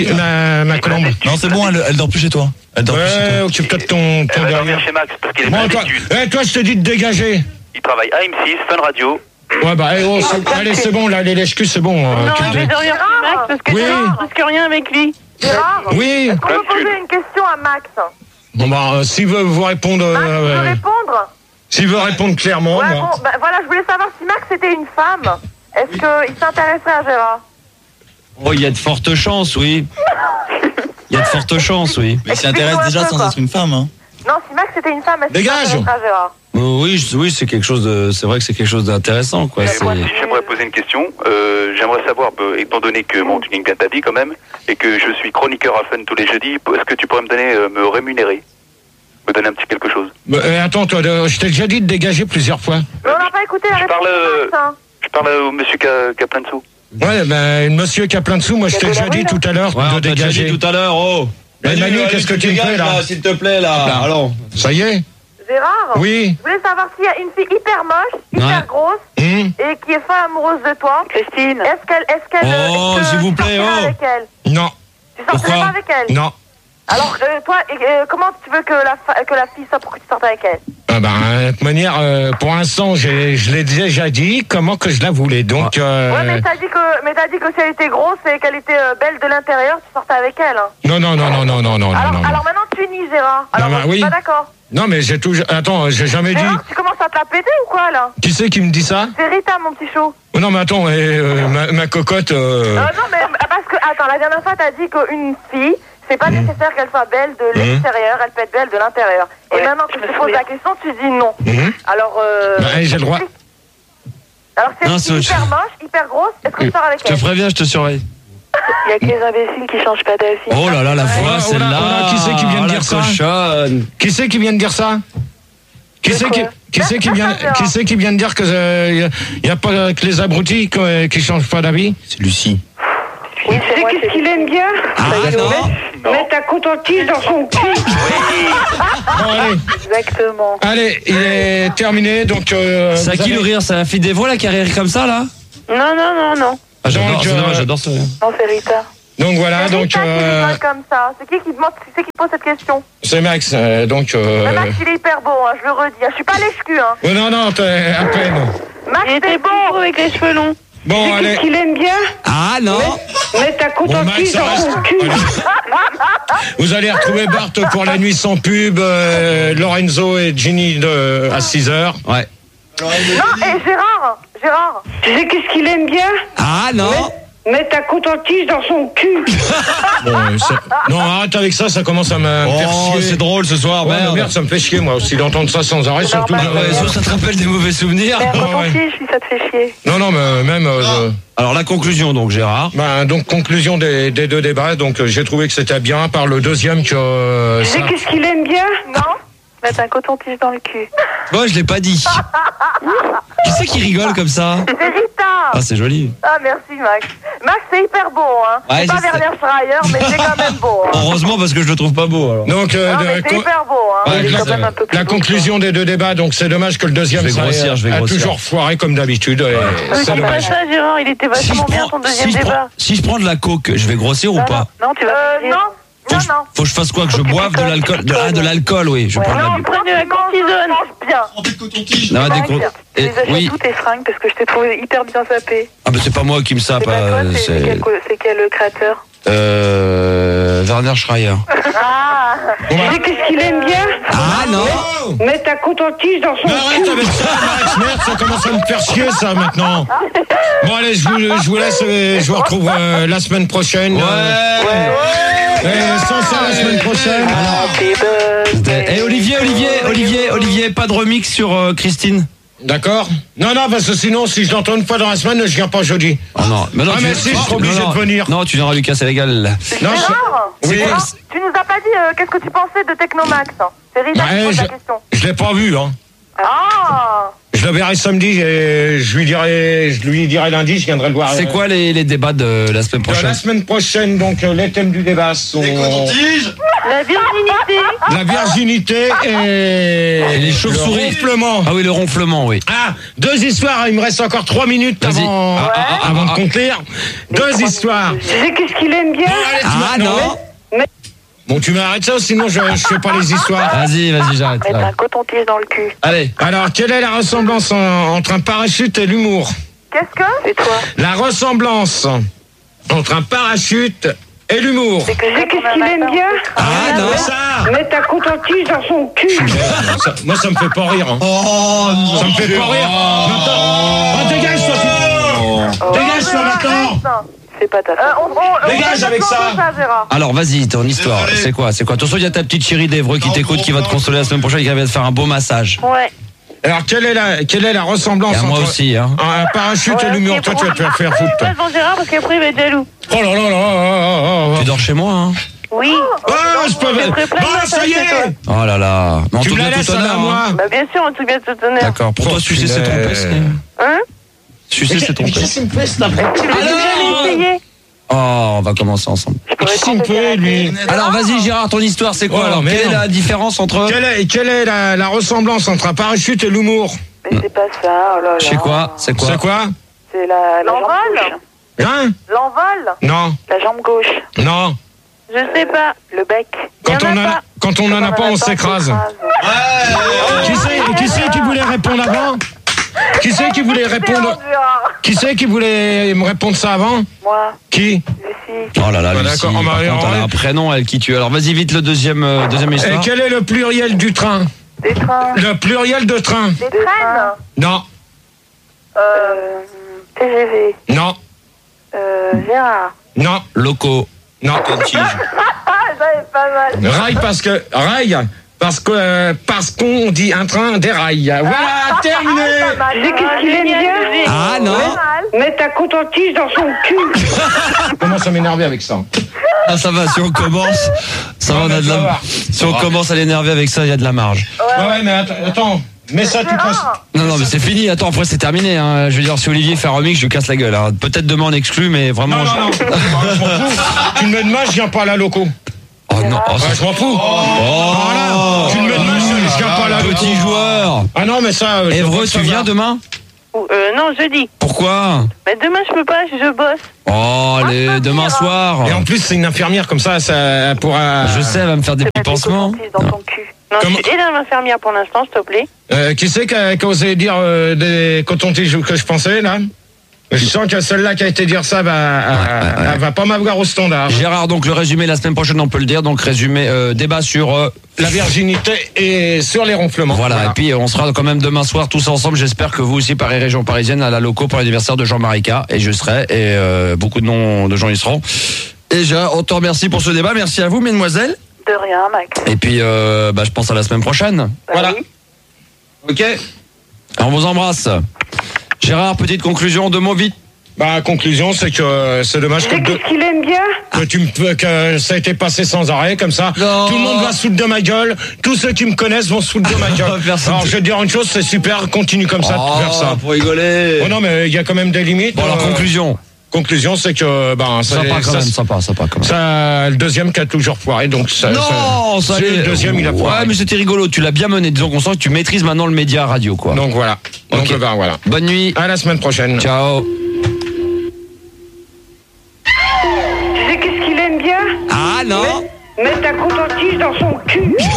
ça, ma colombe? Non, c'est bon, elle dort plus chez toi. Elle dort plus chez toi. Occupe-toi de ton Elle va dormir derrière. chez Max parce qu'il est Bon, pas toi, je te dis de dégager. Il travaille à M6, Fun Radio. Ouais, bah, allez, c'est bon, là, les lèche-culs, c'est bon. Non, je vais dormir chez Max parce que Oui. Gérard risque rien avec lui. Gérard, Oui. est-ce qu'on peut poser une question à Max? Bon, bah, s'il veut vous répondre. Max veut répondre? S'il veut répondre clairement. Ouais, moi. bon, bah, voilà, je voulais savoir si Max était une femme. Est-ce qu'il s'intéresserait à Gérard? Oh, il y a de fortes chances, oui. Il y a de fortes chances, oui. Mais il s'intéresse déjà sans être une femme, hein. Non, si Max était une femme, est-ce qu'il Dégage. s'intéresserait à Gérard? Oui, c'est quelque chose de. C'est vrai que c'est quelque chose d'intéressant, quoi. Et moi, si j'aimerais poser une question, j'aimerais savoir, étant donné que bon, tu gagnes bien ta vie quand même, et que je suis chroniqueur à Fun tous les jeudis, est-ce que tu pourrais me rémunérer? Me donner un petit quelque chose? Attends, toi, je t'ai déjà dit de dégager plusieurs fois. Mais on n'a pas écouté la réponse de Max, hein. Je parle au monsieur qui a plein de sous. Ouais, ben, monsieur qui a plein de sous, moi, je t'ai déjà dit tout à l'heure de dégager. Tout à l'heure, oh. Manu, qu'est-ce que tu me fais, là? S'il te plaît, là. Allons. Ça y est? Gérard? Oui. Je voulais savoir s'il y a une fille hyper moche, hyper grosse, et qui est folle amoureuse de toi. Christine. Est-ce qu'elle Oh, s'il vous plaît, sortirais oh. avec elle? Non. Tu sortirais pas avec elle? Non. Alors, toi, comment tu veux que la fille soit pour que tu sortes avec elle? De toute manière, pour l'instant, je l'ai déjà dit, comment que je la voulais. Donc, Ouais, mais t'as dit que si elle était grosse et qu'elle était belle de l'intérieur, tu sortais avec elle. Hein. Non. Alors maintenant, tu nies, Gérard. Alors, Non, je suis oui. pas d'accord. Non, mais j'ai toujours... Attends, j'ai jamais dit... Gérard, tu commences à te la péter ou quoi, là? Qui c'est qui me dit ça? C'est Rita, mon petit chou. Oh, non, mais attends, ma cocotte... Non, mais parce que... Attends, la dernière fois, t'as dit qu'une fille... C'est pas nécessaire qu'elle soit belle de l'extérieur, elle peut être belle de l'intérieur. Et maintenant que je te pose la question, tu dis non. Alors, j'ai le droit. Alors, c'est hyper moche, hyper grosse, est-ce que tu sors avec elle? Je te préviens, je te surveille. Il y a que les imbéciles qui changent pas d'avis. Oh là là, la voix, celle-là. Qui c'est qui vient de dire ça? Cochonne. Qui c'est qui vient de dire ça? Qui c'est qui vient de dire que y a pas que les abrutis qui changent pas d'avis? C'est Lucie. Oui, tu sais qu'est-ce qu'il aime bien? Mettre ta coton-tige dans son cul. Bon, allez. Exactement. Allez, il est terminé, donc... C'est à qui le rire? C'est la fille des voix là qui a rire comme ça là? Non. Ah, j'adore, Donc, c'est dommage, j'adore ça. Non, c'est Rita. Donc voilà, C'est Rita qui rigole comme ça. C'est qui pose cette question? c'est Max, donc... Mais Max, il est hyper beau, hein, je le redis. Je suis pas lèche-cul, hein. Oh, non, t'es à peine. Max, Il était beau avec les cheveux longs. Bon, allez. Qu'est-ce qu'il aime bien? Ah non. Mettre ta Bon, Max, coton-tige ça dans reste. son cul. Vous allez retrouver Bart pour la nuit sans pub, Lorenzo et Ginny à 6h. Ouais. Non, et Gérard. Tu sais qu'est-ce qu'il aime bien? Ah non. Mettre ta coton-tige dans son cul. Bon, non, arrête avec ça, ça commence à me faire Oh, chier. c'est drôle ce soir, Ouais, merde. merde, ça me fait chier, moi aussi, d'entendre ça sans arrêt, surtout... Ouais, ça te rappelle des mauvais souvenirs. Mais quand on ouais. tige, si ça te fait chier. Non, mais même... Alors la conclusion donc, Gérard. donc, conclusion des deux débats, donc j'ai trouvé que c'était bien, par le deuxième que... Tu sais qu'est-ce qu'il aime bien? Non. Mettre un coton-tige dans le cul. Moi, je l'ai pas dit. Qui c'est qui rigole comme ça? C'est Rita. Ah, c'est joli. Ah, merci, Max. Max, c'est hyper beau, hein. Ouais, c'est pas je sais. Werner Schreier, mais c'est quand même beau. Hein. Heureusement parce que je le trouve pas beau alors. Donc, Non, mais c'est hyper beau, hein. Ouais, Il est quand même un peu plus la beau, conclusion des deux débats, donc c'est dommage que le deuxième Je vais grossir. a toujours foiré comme d'habitude. et C'est C'est pas dommage. ça, Gérard, il était vachement bien ton deuxième débat. Si je prends de la coke, je vais grossir ou pas? Non, tu vas Non. Faut que je fasse quoi? Que je boive de l'alcool? De l'alcool, oui. Je prends de la... Non, tu prends de la cortisone. Mange bien. Non, des co- Tu les achètes oui. tous tes fringues parce que je t'ai trouvé hyper bien sapé. Ah, mais c'est pas moi qui me sape. C'est pas toi, c'est quel créateur? Werner Schreier. Ah. Tu sais qu'est-ce qu'il aime bien? Ah non. Mettre ta coton-tige dans son Mais arrête cul. avec ça, Max, merde, ça commence à me faire chier, ça, maintenant. Bon, allez, je vous laisse, je vous retrouve la semaine prochaine. Sans ça, la semaine prochaine. Et Olivier, pas de remix sur Christine? D'accord? Non, parce que sinon, si je l'entends une fois dans la semaine, je viens pas jeudi. Oh non, mais non, mais si, je serai obligé de venir. Non, tu viendras lui casser la gueule. Non, Gérard, oui. tu nous as pas dit qu'est-ce que tu pensais de Technomax. Hein. C'est Rita qui pose la question. Je l'ai pas vu, hein. Ah. Je le verrai samedi et je lui dirai lundi, je viendrai le voir. C'est quoi les débats de la semaine prochaine? La semaine prochaine, donc, les thèmes du débat sont... La virginité. La virginité et les chauves-souris. Le ronflement. Ah oui, le ronflement, oui. Ah, deux histoires, il me reste encore 3 minutes Vas-y. avant de conclure. Deux histoires. Tu sais qu'est-ce qu'il aime bien? Ah non. Bon, tu m'arrêtes ça, sinon je fais pas les histoires. Vas-y, j'arrête. Mettre un coton-tige dans le cul. Allez. Alors, quelle est la ressemblance entre un parachute et l'humour? Qu'est-ce que? C'est toi. La ressemblance entre un parachute et l'humour. Tu sais qu'est-ce qu'il aime bien? Ah non. Ça Mettre ta coton-tige dans son cul. Moi, ça me fait pas rire. Hein. Oh non. Ça me fait pas rire. Maintenant, dégage-toi. Dégage-toi maintenant. C'est pas ta faute. Dégage avec ça. Gérard. Alors vas-y, ton histoire, c'est quoi? Attention, il y a ta petite chérie d'Evreux qui t'écoute, qui va te consoler la semaine prochaine, qui va te faire un beau massage. Ouais. Alors, quelle est la ressemblance Et à moi entre aussi, hein. un parachute et l'humour? Toi, tu vas te faire foutre. toi. Passe devant Gérard parce qu'après il va être jaloux. Oh là là là. Tu dors chez moi, hein? Oui. Oh, je peux... Bon, ça y est. Oh là là. Mais on Tu te me la met laisses tout à honneur, moi. hein. Bah bien sûr, on te met tout honneur. D'accord. Pour toi, sucer, c'est tromper. Hein? Sucer, c'est tromper. Qu'est-ce qu'il me fait, cet après? Tu l'as jamais essayé? Oh, on va commencer ensemble. Qu'est-ce qu'il me fait, lui? Alors vas-y, Gérard, ton histoire, c'est quoi? Oh, Alors, quelle est merde. la différence entre... Quelle est la ressemblance entre un parachute et l'humour? Mais c'est pas ça, oh là là. Je sais quoi? C'est quoi? C'est quoi? C'est la jambe L'envol. gauche. Hein? L'envol. Non. La jambe gauche. Non. Je sais pas. Le bec. Quand on en a pas, on s'écrase. Qui c'est qui voulait répondre avant? Qui c'est qui voulait répondre? Qui c'est qui voulait me répondre ça avant? Moi. Qui? Oh là là, Lucie, Lucie, d'accord, par contre, elle a un prénom, elle qui tue. Alors vas-y vite le deuxième histoire. Et quel est le pluriel du train? Des trains. Le pluriel de train? Des trains. Non. TGV. Non. Gérard. Non. Locaux. Non. Ça est pas mal. Rail parce qu'on dit un train déraille. Voilà, terminé. Tu sais qu'est-ce qu'il aime bien? Ah non. Mettre ta coton-tige dans son cul. Comment ça m'énerver avec ça? Ah ça va, si on commence, ça va, on a de la... Si on commence à l'énerver avec ça, il y a de la marge. Ouais, mais attends. Mais ça, tu passes. Non, mais c'est fini. Attends, après c'est terminé. Hein. Je veux dire, si Olivier fait un remix, je lui casse la gueule. Hein. Peut-être demain on exclut, mais vraiment. Non. Je m'en fous. Tu me mets de match, je viens pas à la loco. Oh non, je m'en fous. Voilà. Tu me mets de match, je viens pas à la loco. Petit joueur. Ah non, mais ça. Évreux, tu viens demain? Non, jeudi. Pourquoi? Mais demain je peux pas, je bosse. Oh, demain soir. Et en plus, c'est une infirmière comme ça pourra. Je sais, elle va me faire des petits pansements. Dans ton cul. Non, je suis aidée l'infirmière pour l'instant, s'il te plaît. Qui c'est qui a osé dire des cotons-tiges que je pensais, là? Je sens que celle-là qui a été dire ça elle va pas m'avoir au standard. Gérard, donc le résumé la semaine prochaine, on peut le dire. Donc résumé, débat sur la virginité et sur les ronflements. Voilà. Et puis on sera quand même demain soir tous ensemble. J'espère que vous aussi, Paris Région Parisienne, à la loco pour l'anniversaire de Jean-Marie K. Et je serai. Et beaucoup de gens y seront. Et on te remercie pour ce débat. Merci à vous, mesdemoiselles. De rien, Max. Et puis, je pense à la semaine prochaine. Voilà. Oui. Ok. On vous embrasse. Gérard, petite conclusion, 2 mots vite. Conclusion, c'est que c'est dommage Qu'est-ce qu'il aime bien? que ça a été passé sans arrêt, comme ça. Non. Tout le monde va se foutre de ma gueule. Tous ceux qui me connaissent vont se foutre de ma gueule. Alors, je vais te dire une chose, c'est super, continue comme ça de faire ça. Pour rigoler. Oh non, mais il y a quand même des limites. Bon, alors, conclusion. Conclusion, c'est que sympa quand même. Ça, le deuxième qui a toujours foiré, donc ça. Le deuxième, il a foiré. Ouais, mais c'était rigolo. Tu l'as bien mené. Disons qu'on sent que tu maîtrises maintenant le média radio, quoi. Donc voilà. Okay. Donc voilà. Bonne nuit. À la semaine prochaine. Ciao. Tu sais qu'est-ce qu'il aime bien? Ah non. Mettre ta coton-tige dans son cul.